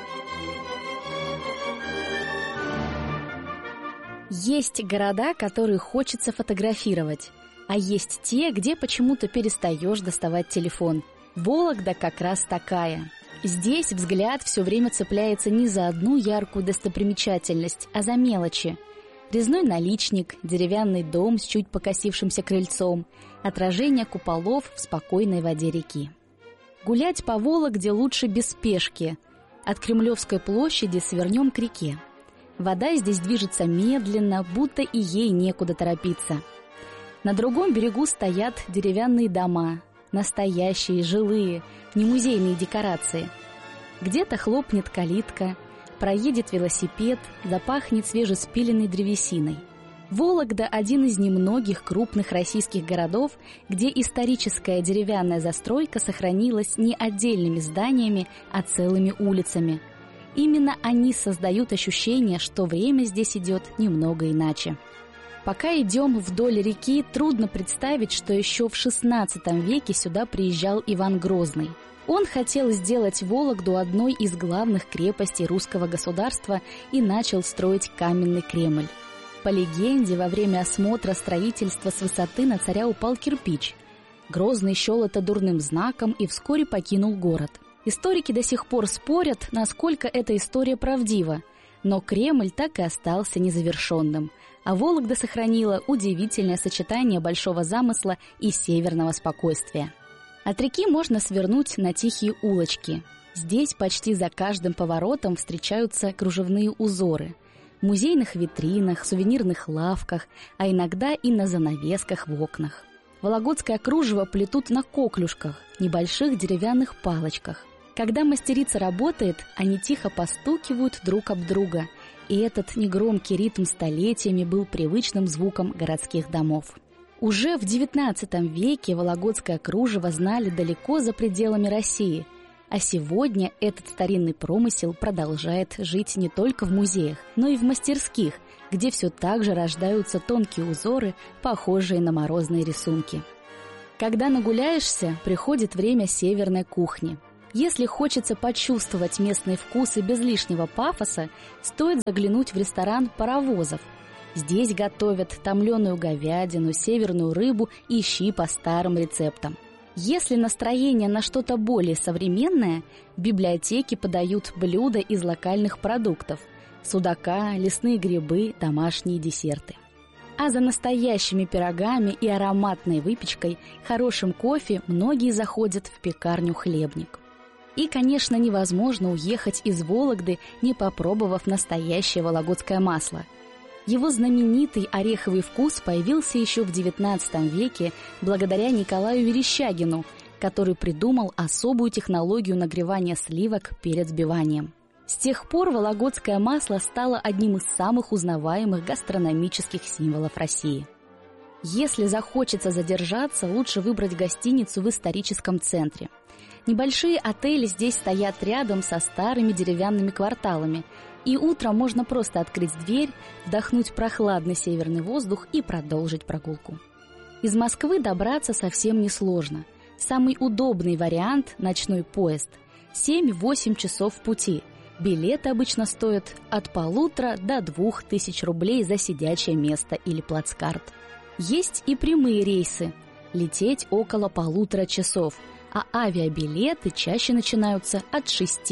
Есть города, которые хочется фотографировать, а есть те, где почему-то перестаешь доставать телефон. Вологда как раз такая. Здесь взгляд все время цепляется не за одну яркую достопримечательность, а за мелочи. Резной наличник, деревянный дом с чуть покосившимся крыльцом, отражение куполов в спокойной воде реки. Гулять по Вологде лучше без спешки. От Кремлевской площади свернем к реке. Вода здесь движется медленно, будто и ей некуда торопиться. На другом берегу стоят деревянные дома, настоящие, жилые, не музейные декорации. Где-то хлопнет калитка, проедет велосипед, запахнет свежеспиленной древесиной. Вологда – один из немногих крупных российских городов, где историческая деревянная застройка сохранилась не отдельными зданиями, а целыми улицами. Именно они создают ощущение, что время здесь идет немного иначе. Пока идем вдоль реки, трудно представить, что еще в XVI веке сюда приезжал Иван Грозный. Он хотел сделать Вологду одной из главных крепостей русского государства и начал строить каменный Кремль. По легенде, во время осмотра строительства с высоты на царя упал кирпич. Грозный счел это дурным знаком и вскоре покинул город. Историки до сих пор спорят, насколько эта история правдива, но Кремль так и остался незавершенным, а Вологда сохранила удивительное сочетание большого замысла и северного спокойствия. От реки можно свернуть на тихие улочки. Здесь почти за каждым поворотом встречаются кружевные узоры. В музейных витринах, сувенирных лавках, а иногда и на занавесках в окнах. Вологодское кружево плетут на коклюшках, небольших деревянных палочках. Когда мастерица работает, они тихо постукивают друг об друга, и этот негромкий ритм столетиями был привычным звуком городских домов. Уже в XIX веке вологодское кружево знали далеко за пределами России, а сегодня этот старинный промысел продолжает жить не только в музеях, но и в мастерских, где все так же рождаются тонкие узоры, похожие на морозные рисунки. Когда нагуляешься, приходит время северной кухни. Если хочется почувствовать местные вкусы без лишнего пафоса, стоит заглянуть в ресторан «Паровозов». Здесь готовят томленую говядину, северную рыбу и щи по старым рецептам. Если настроение на что-то более современное, в библиотеке подают блюда из локальных продуктов – судака, лесные грибы, домашние десерты. А за настоящими пирогами и ароматной выпечкой, хорошим кофе многие заходят в пекарню «Хлебник». И, конечно, невозможно уехать из Вологды, не попробовав настоящее вологодское масло. Его знаменитый ореховый вкус появился еще в XIX веке благодаря Николаю Верещагину, который придумал особую технологию нагревания сливок перед взбиванием. С тех пор вологодское масло стало одним из самых узнаваемых гастрономических символов России. Если захочется задержаться, лучше выбрать гостиницу в историческом центре. Небольшие отели здесь стоят рядом со старыми деревянными кварталами, и утром можно просто открыть дверь, вдохнуть прохладный северный воздух и продолжить прогулку. Из Москвы добраться совсем несложно. Самый удобный вариант – ночной поезд. 7-8 часов в пути. Билеты обычно стоят от 1500 до 2000 рублей за сидячее место или плацкарт. Есть и прямые рейсы. Лететь около 1,5 часов, а авиабилеты чаще начинаются от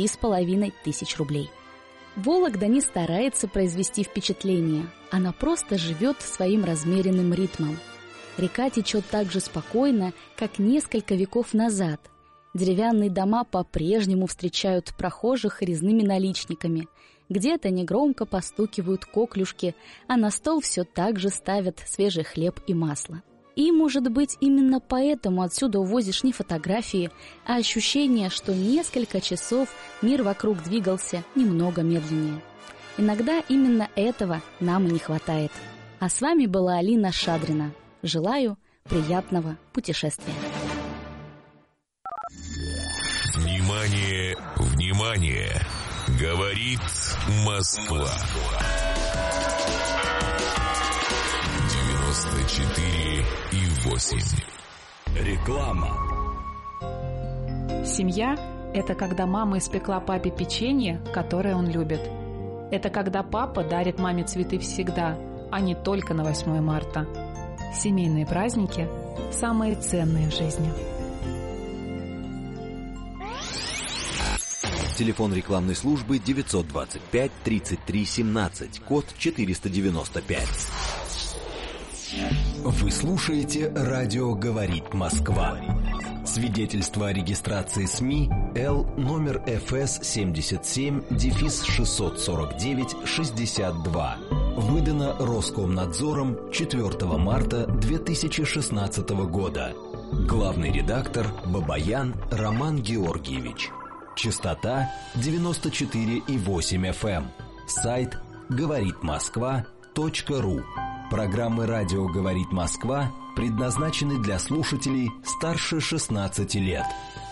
6500 рублей. Вологда не старается произвести впечатление, она просто живет своим размеренным ритмом. Река течет так же спокойно, как несколько веков назад. Деревянные дома по-прежнему встречают прохожих резными наличниками. Где-то негромко постукивают коклюшки, а на стол все так же ставят свежий хлеб и масло. И, может быть, именно поэтому отсюда увозишь не фотографии, а ощущение, что несколько часов мир вокруг двигался немного медленнее. Иногда именно этого нам и не хватает. А с вами была Алина Шадрина. Желаю приятного путешествия. Внимание, внимание! Говорит Москва. 94,8. Реклама. Семья – это когда мама испекла папе печенье, которое он любит. Это когда папа дарит маме цветы всегда, а не только на 8 марта. Семейные праздники – самые ценные в жизни. Телефон рекламной службы 925 33 17, код 495. Вы слушаете «Радио говорит Москва». Свидетельство о регистрации СМИ Л номер ФС 77-649-62. Выдано Роскомнадзором 4 марта 2016 года. Главный редактор Бабаян Роман Георгиевич. Частота 94,8 FM. Сайт говоритмосква.ру. Программы «Радио говорит Москва» предназначены для слушателей старше 16 лет.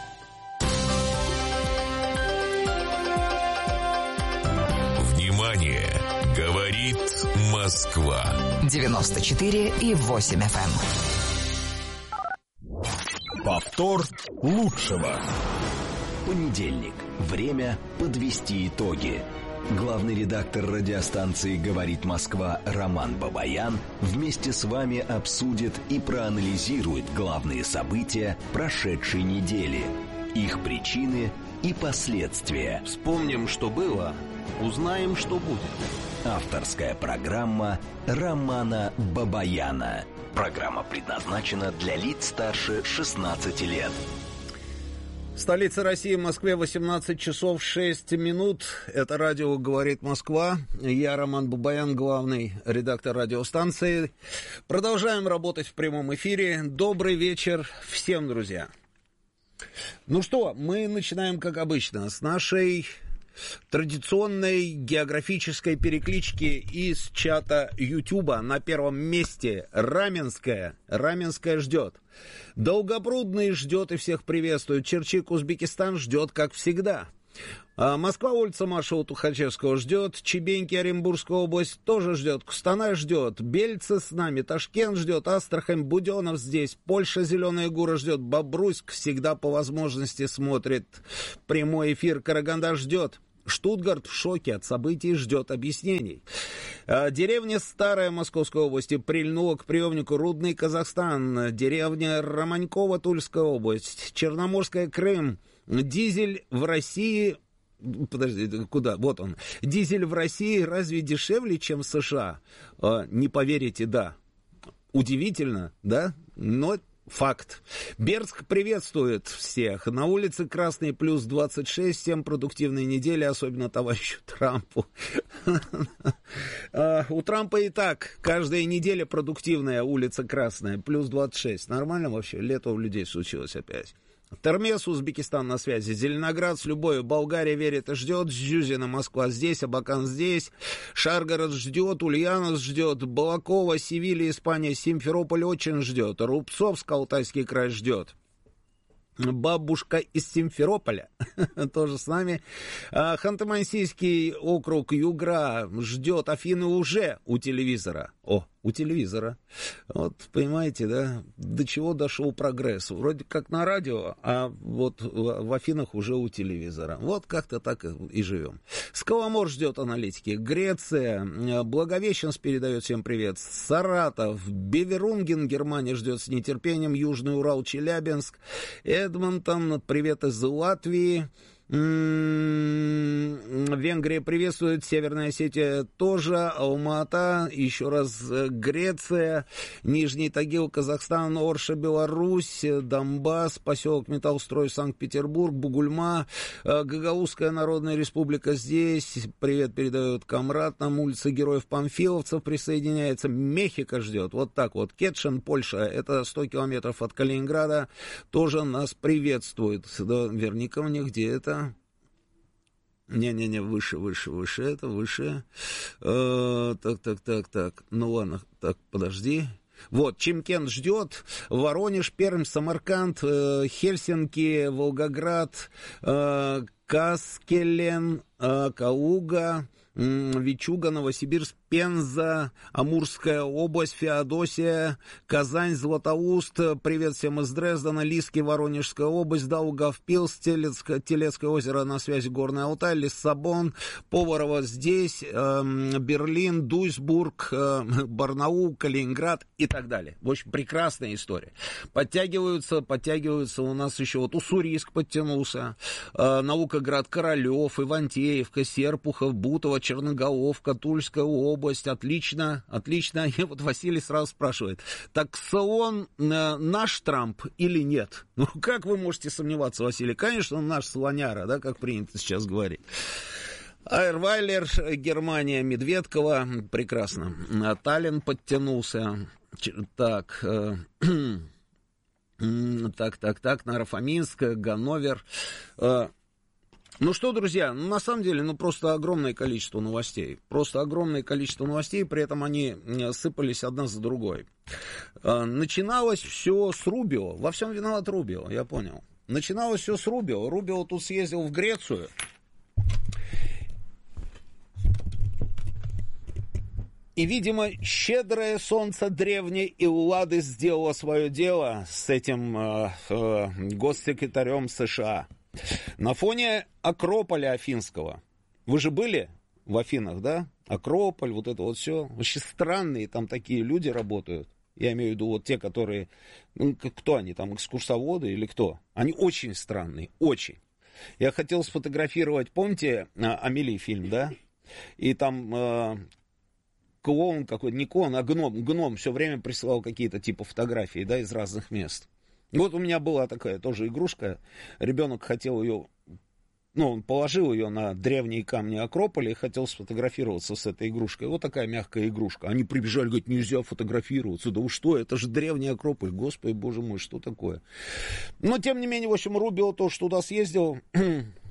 Внимание! Говорит Москва. 94,8 FM. Повтор лучшего. Понедельник. Время подвести итоги. Главный редактор радиостанции «Говорит Москва» Роман Бабаян вместе с вами обсудит и проанализирует главные события прошедшей недели, их причины и последствия. Вспомним, что было, узнаем, что будет. Авторская программа Романа Бабаяна. Программа предназначена для лиц старше 16 лет. Столица России, в Москве, 18 часов 6 минут. Это радио «Говорит Москва». Я Роман Бабаян, главный редактор радиостанции. Продолжаем работать в прямом эфире. Добрый вечер всем, друзья. Ну что, мы начинаем, как обычно, с нашей традиционной географической переклички из чата Ютуба. На первом месте Раменская. Раменская ждет. Долгопрудный ждет и всех приветствует. Черчик, Узбекистан ждет, как всегда. Москва, улица маршала Тухачевского ждет. Чебеньки, Оренбургская область тоже ждет. Кустанай ждет. Бельцы с нами. Ташкент ждет. Астрахань, Буденов здесь. Польша, Зеленая Гора ждет. Бобруйск всегда по возможности смотрит прямой эфир. Караганда ждет. Штутгарт в шоке от событий, ждет объяснений. Деревня Старая Московской области прильнула к приемнику Рудный, Казахстан. Деревня Романькова, Тульская область. Черноморская, Крым. Дизель в России... Подожди, куда? Вот он. Дизель в России разве дешевле, чем в США? Не поверите, да. Удивительно, да? Но факт. Бердск приветствует всех. На улице Красный плюс 26. Всем продуктивной недели, особенно товарищу Трампу. У Трампа и так каждая неделя продуктивная, улица Красная, плюс 26. Нормально вообще? Лето у людей случилось опять. Термес, Узбекистан на связи. Зеленоград с любовью. Болгария верит и ждет. Зюзина, Москва здесь. Абакан здесь. Шаргород ждет. Ульяновск ждет. Балакова, Севилья, Испания. Симферополь очень ждет. Рубцовск, Алтайский край ждет. Бабушка из Симферополя тоже с нами. Ханты-Мансийский округ, Югра ждет. Афины уже у телевизора. О, у телевизора. Вот, понимаете, да, до чего дошел прогресс. Вроде как на радио, а вот в Афинах уже у телевизора. Вот как-то так и живем. Скаломор ждет аналитики. Греция. Благовещенск передает всем привет. Саратов. Беверунген, Германия ждет с нетерпением. Южный Урал, Челябинск. Эдмонтон. Привет из Латвии. Венгрия приветствует, Северная Осетия тоже, Алма-Ата, еще раз Греция, Нижний Тагил, Казахстан, Орша, Беларусь, Донбасс, поселок Металлстрой, Санкт-Петербург, Бугульма, Гагаузская Народная Республика здесь, привет передает Камрад, нам улица Героев Памфиловцев присоединяется, Мехико ждет, вот так вот, Кетшен, Польша, это 100 километров от Калининграда, тоже нас приветствует, да, верни-ка мне, где это? Не-не-не, выше, это выше. Так. Ну ладно, так, подожди. Вот, Чимкент ждет, Воронеж, Пермь, Самарканд, Хельсинки, Волгоград, Каскелен, Калуга, Вичуга, Новосибирск, Пенза, Амурская область, Феодосия, Казань, Златоуст, привет всем из Дрездена, Лиски, Воронежская область, Даугавпилс, Телецкое озеро на связи, Горный Алтай, Лиссабон, Поварово здесь, Берлин, Дуйсбург, Барнаул, Калининград и так далее. В общем, прекрасная история. Подтягиваются у нас еще вот Уссурийск подтянулся, Наукоград, Королев, Ивантеевка, Серпухов, Бутово, Черноголовка, Тульская область. Отлично. И вот Василий сразу спрашивает, так Салон наш Трамп или нет? Ну, как вы можете сомневаться, Василий? Конечно, он наш слоняра, да, как принято сейчас говорить. Айрвайлер, Германия, Медведкова, прекрасно. Таллин подтянулся. Так, Нарафаминск, Ганновер. Ну что, друзья, на самом деле, просто огромное количество новостей. При этом они сыпались одна за другой. Начиналось все с Рубио. Во всем виноват Рубио, я понял. Начиналось все с Рубио. Рубио тут съездил в Грецию. И, видимо, щедрое солнце древней Эллады сделало свое дело с этим госсекретарем США. На фоне Акрополя Афинского. Вы же были в Афинах, да? Акрополь, вот это вот все. Вообще странные там такие люди работают. Я имею в виду вот те, которые... кто они там, экскурсоводы или кто? Они очень странные, очень. Я хотел сфотографировать, помните, Амели фильм, да? И там... клоун какой-то, не клоун, а гном все время присылал какие-то типа фотографии, да, из разных мест. Вот у меня была такая тоже игрушка, ребенок хотел ее, он положил ее на древние камни Акрополя и хотел сфотографироваться с этой игрушкой. Вот такая мягкая игрушка. Они прибежали, говорят, нельзя фотографироваться. Да вы что, это же древний Акрополь, господи, боже мой, что такое? Но, тем не менее, в общем, Рубио тоже туда съездил.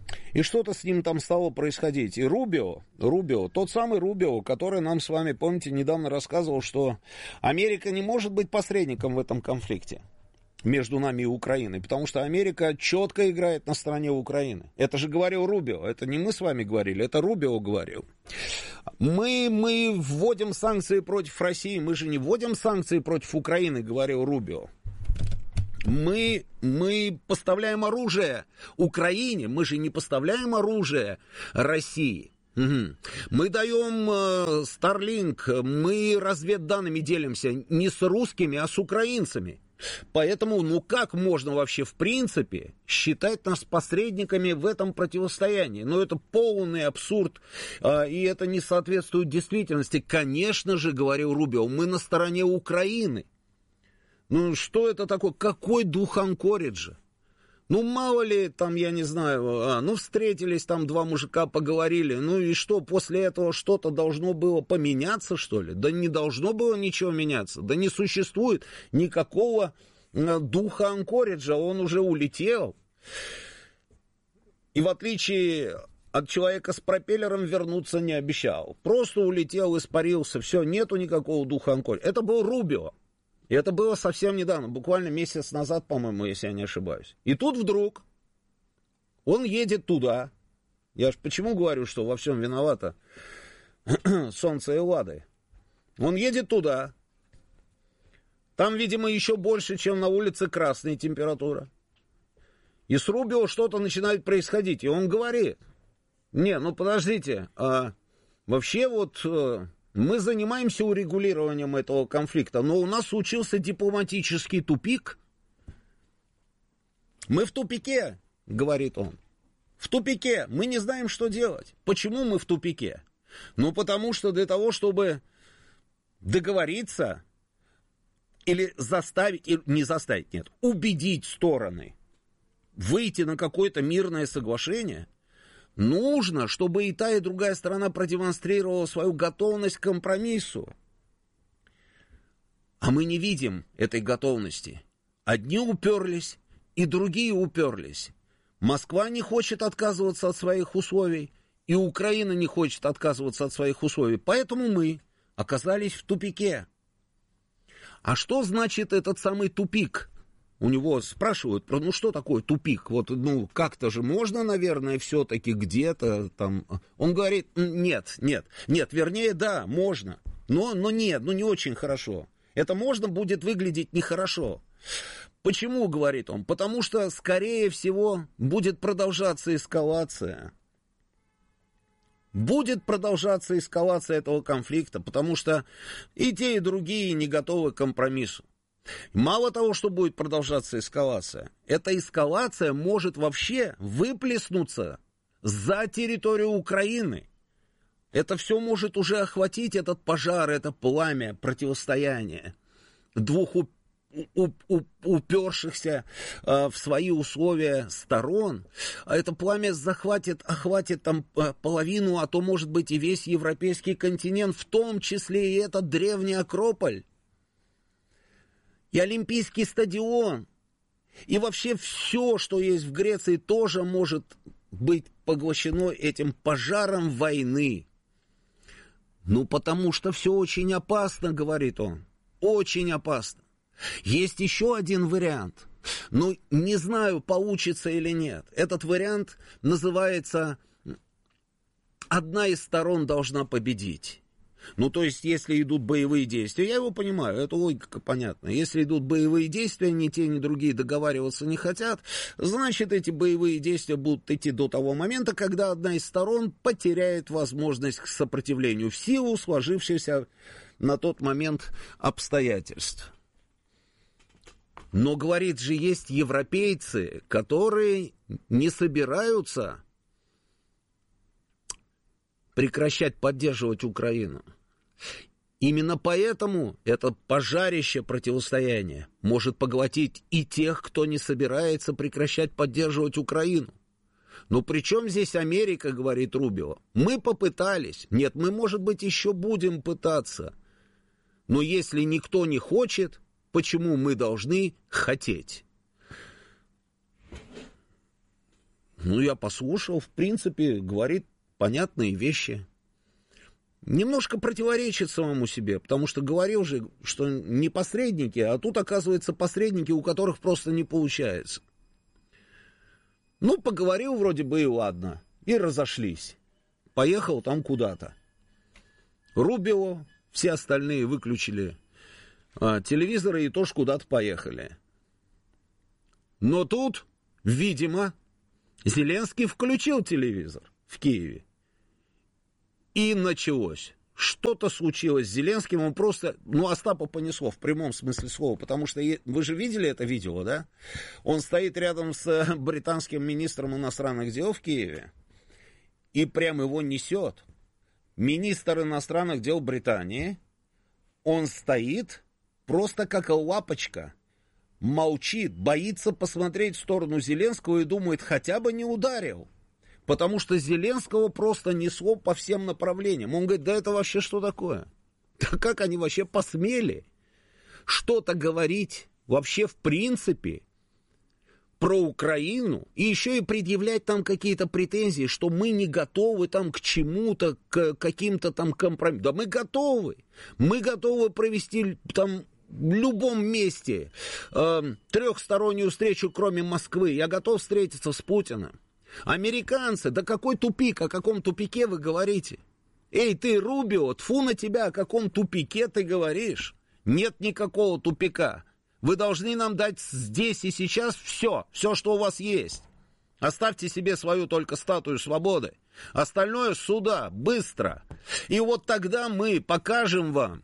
И что-то с ним там стало происходить. И Рубио, тот самый Рубио, который нам с вами, помните, недавно рассказывал, что Америка не может быть посредником в этом конфликте между нами и Украиной, потому что Америка четко играет на стороне Украины. Это же говорил Рубио, это не мы с вами говорили, это Рубио говорил. Мы вводим санкции против России, мы же не вводим санкции против Украины, говорил Рубио. Мы поставляем оружие Украине, мы же не поставляем оружие России. Угу. Мы даем Starlink, мы разведданными делимся не с русскими, а с украинцами. Поэтому, как можно вообще в принципе считать нас посредниками в этом противостоянии? Это полный абсурд, и это не соответствует действительности. Конечно же, говорил Рубио, мы на стороне Украины. Что это такое? Какой дух Анкориджа? Мало ли, там, я не знаю, встретились там два мужика, поговорили, и что, после этого что-то должно было поменяться, что ли? Да не должно было ничего меняться, да не существует никакого духа Анкориджа, он уже улетел. И в отличие от человека с пропеллером вернуться не обещал, просто улетел, испарился, все, нету никакого духа Анкориджа. Это был Рубио. И это было совсем недавно, буквально месяц назад, по-моему, если я не ошибаюсь. И тут вдруг он едет туда. Я же почему говорю, что во всем виновато солнце Эллады? Он едет туда. Там, видимо, еще больше, чем на улице Красной температура. И с Рубио что-то начинает происходить. И он говорит, подождите, вообще мы занимаемся урегулированием этого конфликта, но у нас случился дипломатический тупик. Мы в тупике, говорит он. В тупике. Мы не знаем, что делать. Почему мы в тупике? Потому что для того, чтобы договориться или убедить стороны выйти на какое-то мирное соглашение, нужно, чтобы и та, и другая сторона продемонстрировала свою готовность к компромиссу. А мы не видим этой готовности. Одни уперлись, и другие уперлись. Москва не хочет отказываться от своих условий, и Украина не хочет отказываться от своих условий. Поэтому мы оказались в тупике. А что значит этот самый тупик? У него спрашивают, что такое тупик? Как-то же можно, наверное, все-таки где-то там... Он говорит, нет, вернее, да, можно, но нет, не очень хорошо. Это можно будет выглядеть нехорошо. Почему, говорит он? Потому что, скорее всего, будет продолжаться эскалация. Будет продолжаться эскалация этого конфликта, потому что и те, и другие не готовы к компромиссу. Мало того, что будет продолжаться эскалация, эта эскалация может вообще выплеснуться за территорию Украины. Это все может уже охватить этот пожар, это пламя, противостояние двух упершихся в свои условия сторон. Это пламя охватит там половину, а то, может быть, и весь европейский континент, в том числе и этот древний Акрополь. И Олимпийский стадион, и вообще все, что есть в Греции, тоже может быть поглощено этим пожаром войны. Потому что все очень опасно, говорит он, очень опасно. Есть еще один вариант, не знаю, получится или нет. Этот вариант называется «одна из сторон должна победить». То есть, если идут боевые действия, я его понимаю, эта логика понятна. Если идут боевые действия, ни те, ни другие договариваться не хотят, значит, эти боевые действия будут идти до того момента, когда одна из сторон потеряет возможность к сопротивлению в силу сложившихся на тот момент обстоятельств. Но, говорит же, есть европейцы, которые не собираются прекращать поддерживать Украину. Именно поэтому это пожарище противостояния может поглотить и тех, кто не собирается прекращать поддерживать Украину. При чем здесь Америка, говорит Рубио? Мы попытались. Нет, мы, может быть, еще будем пытаться. Но если никто не хочет, почему мы должны хотеть? Ну, я послушал, в принципе, говорит понятные вещи. Немножко противоречит самому себе, потому что говорил же, что не посредники, а тут, оказывается, посредники, у которых просто не получается. Ну, поговорил вроде бы и ладно, и разошлись. Поехал там куда-то. Рубио, все остальные выключили телевизоры и тоже куда-то поехали. Но тут, видимо, Зеленский включил телевизор в Киеве. И началось. Что-то случилось с Зеленским, он просто, Остапа понесло в прямом смысле слова, потому что вы же видели это видео, да? Он стоит рядом с британским министром иностранных дел в Киеве, и прям его несет. Министр иностранных дел Британии, он стоит просто как лапочка, молчит, боится посмотреть в сторону Зеленского и думает, хотя бы не ударил. Потому что Зеленского просто несло по всем направлениям. Он говорит, да это вообще что такое? Да как они вообще посмели что-то говорить вообще в принципе про Украину и еще и предъявлять там какие-то претензии, что мы не готовы там к чему-то, к каким-то там компромиссам. Да мы готовы. Мы готовы провести там в любом месте трехстороннюю встречу, кроме Москвы. Я готов встретиться с Путиным. Американцы, да какой тупик, о каком тупике вы говорите? Эй, ты, Рубио, тьфу на тебя, о каком тупике ты говоришь? Нет никакого тупика. Вы должны нам дать здесь и сейчас все, что у вас есть. Оставьте себе свою только статую свободы. Остальное сюда, быстро. И вот тогда мы покажем вам,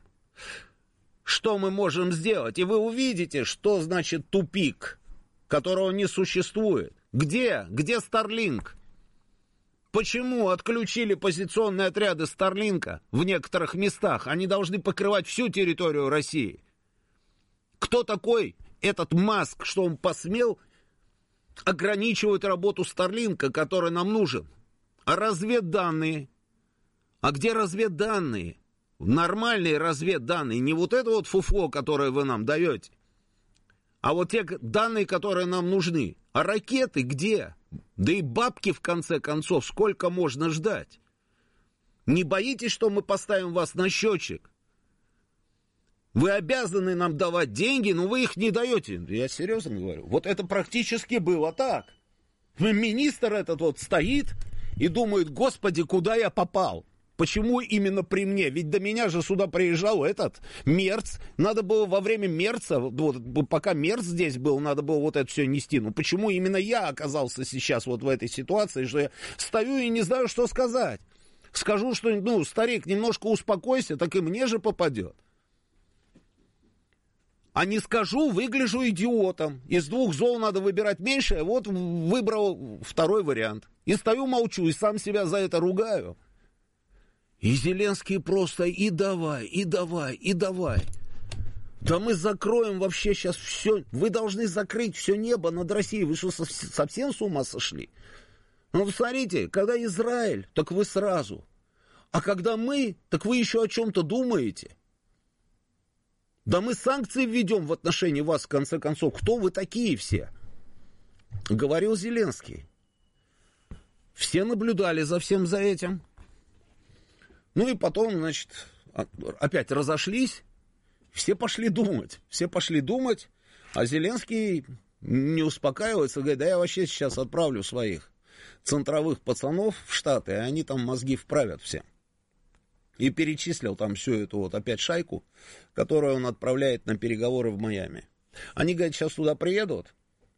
что мы можем сделать. И вы увидите, что значит тупик, которого не существует. Где Starlink? Почему отключили позиционные отряды Старлинка в некоторых местах? Они должны покрывать всю территорию России. Кто такой этот Маск, что он посмел ограничивать работу Старлинка, который нам нужен? А разведданные? А где разведданные? Нормальные разведданные, не вот это вот фуфло, которое вы нам даете, а вот те данные, которые нам нужны. А ракеты где? Да и бабки, в конце концов, сколько можно ждать? Не боитесь, что мы поставим вас на счетчик? Вы обязаны нам давать деньги, но вы их не даете. Я серьезно говорю. Вот это практически было так. Министр этот вот стоит и думает, господи, куда я попал? Почему именно при мне? Ведь до меня же сюда приезжал этот Мерц. Надо было во время Мерца, вот, пока Мерц здесь был, надо было вот это все нести. Ну почему именно я оказался сейчас вот в этой ситуации, что я стою и не знаю, что сказать? Скажу, что, старик, немножко успокойся, так и мне же попадет. А не скажу, выгляжу идиотом. Из двух зол надо выбирать меньшее, вот выбрал второй вариант. И стою, молчу, и сам себя за это ругаю. И Зеленский просто и давай. Да мы закроем вообще сейчас все. Вы должны закрыть все небо над Россией. Вы что, совсем с ума сошли? Ну, смотрите, когда Израиль, так вы сразу. А когда мы, так вы еще о чем-то думаете. Да мы санкции введем в отношении вас, в конце концов. Кто вы такие все? Говорил Зеленский. Все наблюдали за всем за этим. Ну и потом, значит, опять разошлись, все пошли думать, а Зеленский не успокаивается, говорит, да я вообще сейчас отправлю своих центровых пацанов в Штаты, и они там мозги вправят все. И перечислил там всю эту вот опять шайку, которую он отправляет на переговоры в Майами. Они, говорят, сейчас туда приедут,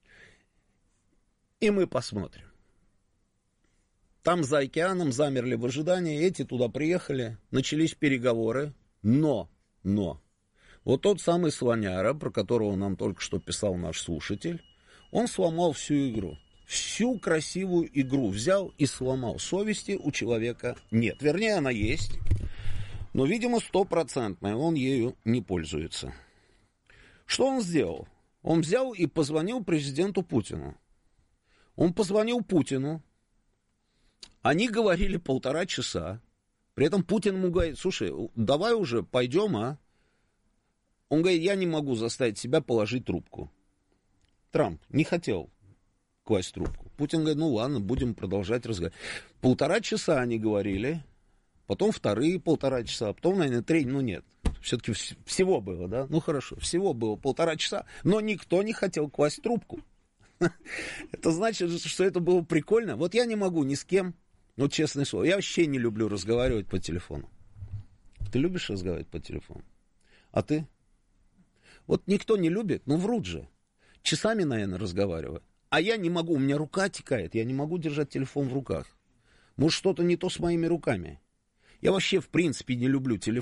и мы посмотрим. Там за океаном замерли в ожидании, эти туда приехали, начались переговоры, но, вот тот самый слоняра, про которого нам только что писал наш слушатель, он сломал всю игру, всю красивую игру взял и сломал. Совести у человека нет, вернее она есть, но, видимо, 100%, он ею не пользуется. Что он сделал? Он взял и позвонил президенту Путину. Он позвонил Путину. Они говорили 1,5 часа. При этом Путин ему говорит, слушай, давай уже пойдем, а? Он говорит, я не могу заставить себя положить трубку. Трамп не хотел класть трубку. Путин говорит, ну ладно, будем продолжать разговаривать. 1,5 часа они говорили, потом вторые 1,5 часа, потом, наверное, 3, ну нет. Все-таки всего было, да? Ну хорошо, всего было 1,5 часа, но никто не хотел класть трубку. Это значит, что это было прикольно. Вот я не могу ни с кем, ну честное слово, я вообще не люблю разговаривать по телефону. Ты любишь разговаривать по телефону? А ты? Вот никто не любит, ну врут же. Часами, наверное, разговаривают. А я не могу, у меня рука текает, я не могу держать телефон в руках. Может, что-то не то с моими руками. Я вообще, в принципе, не люблю телефон.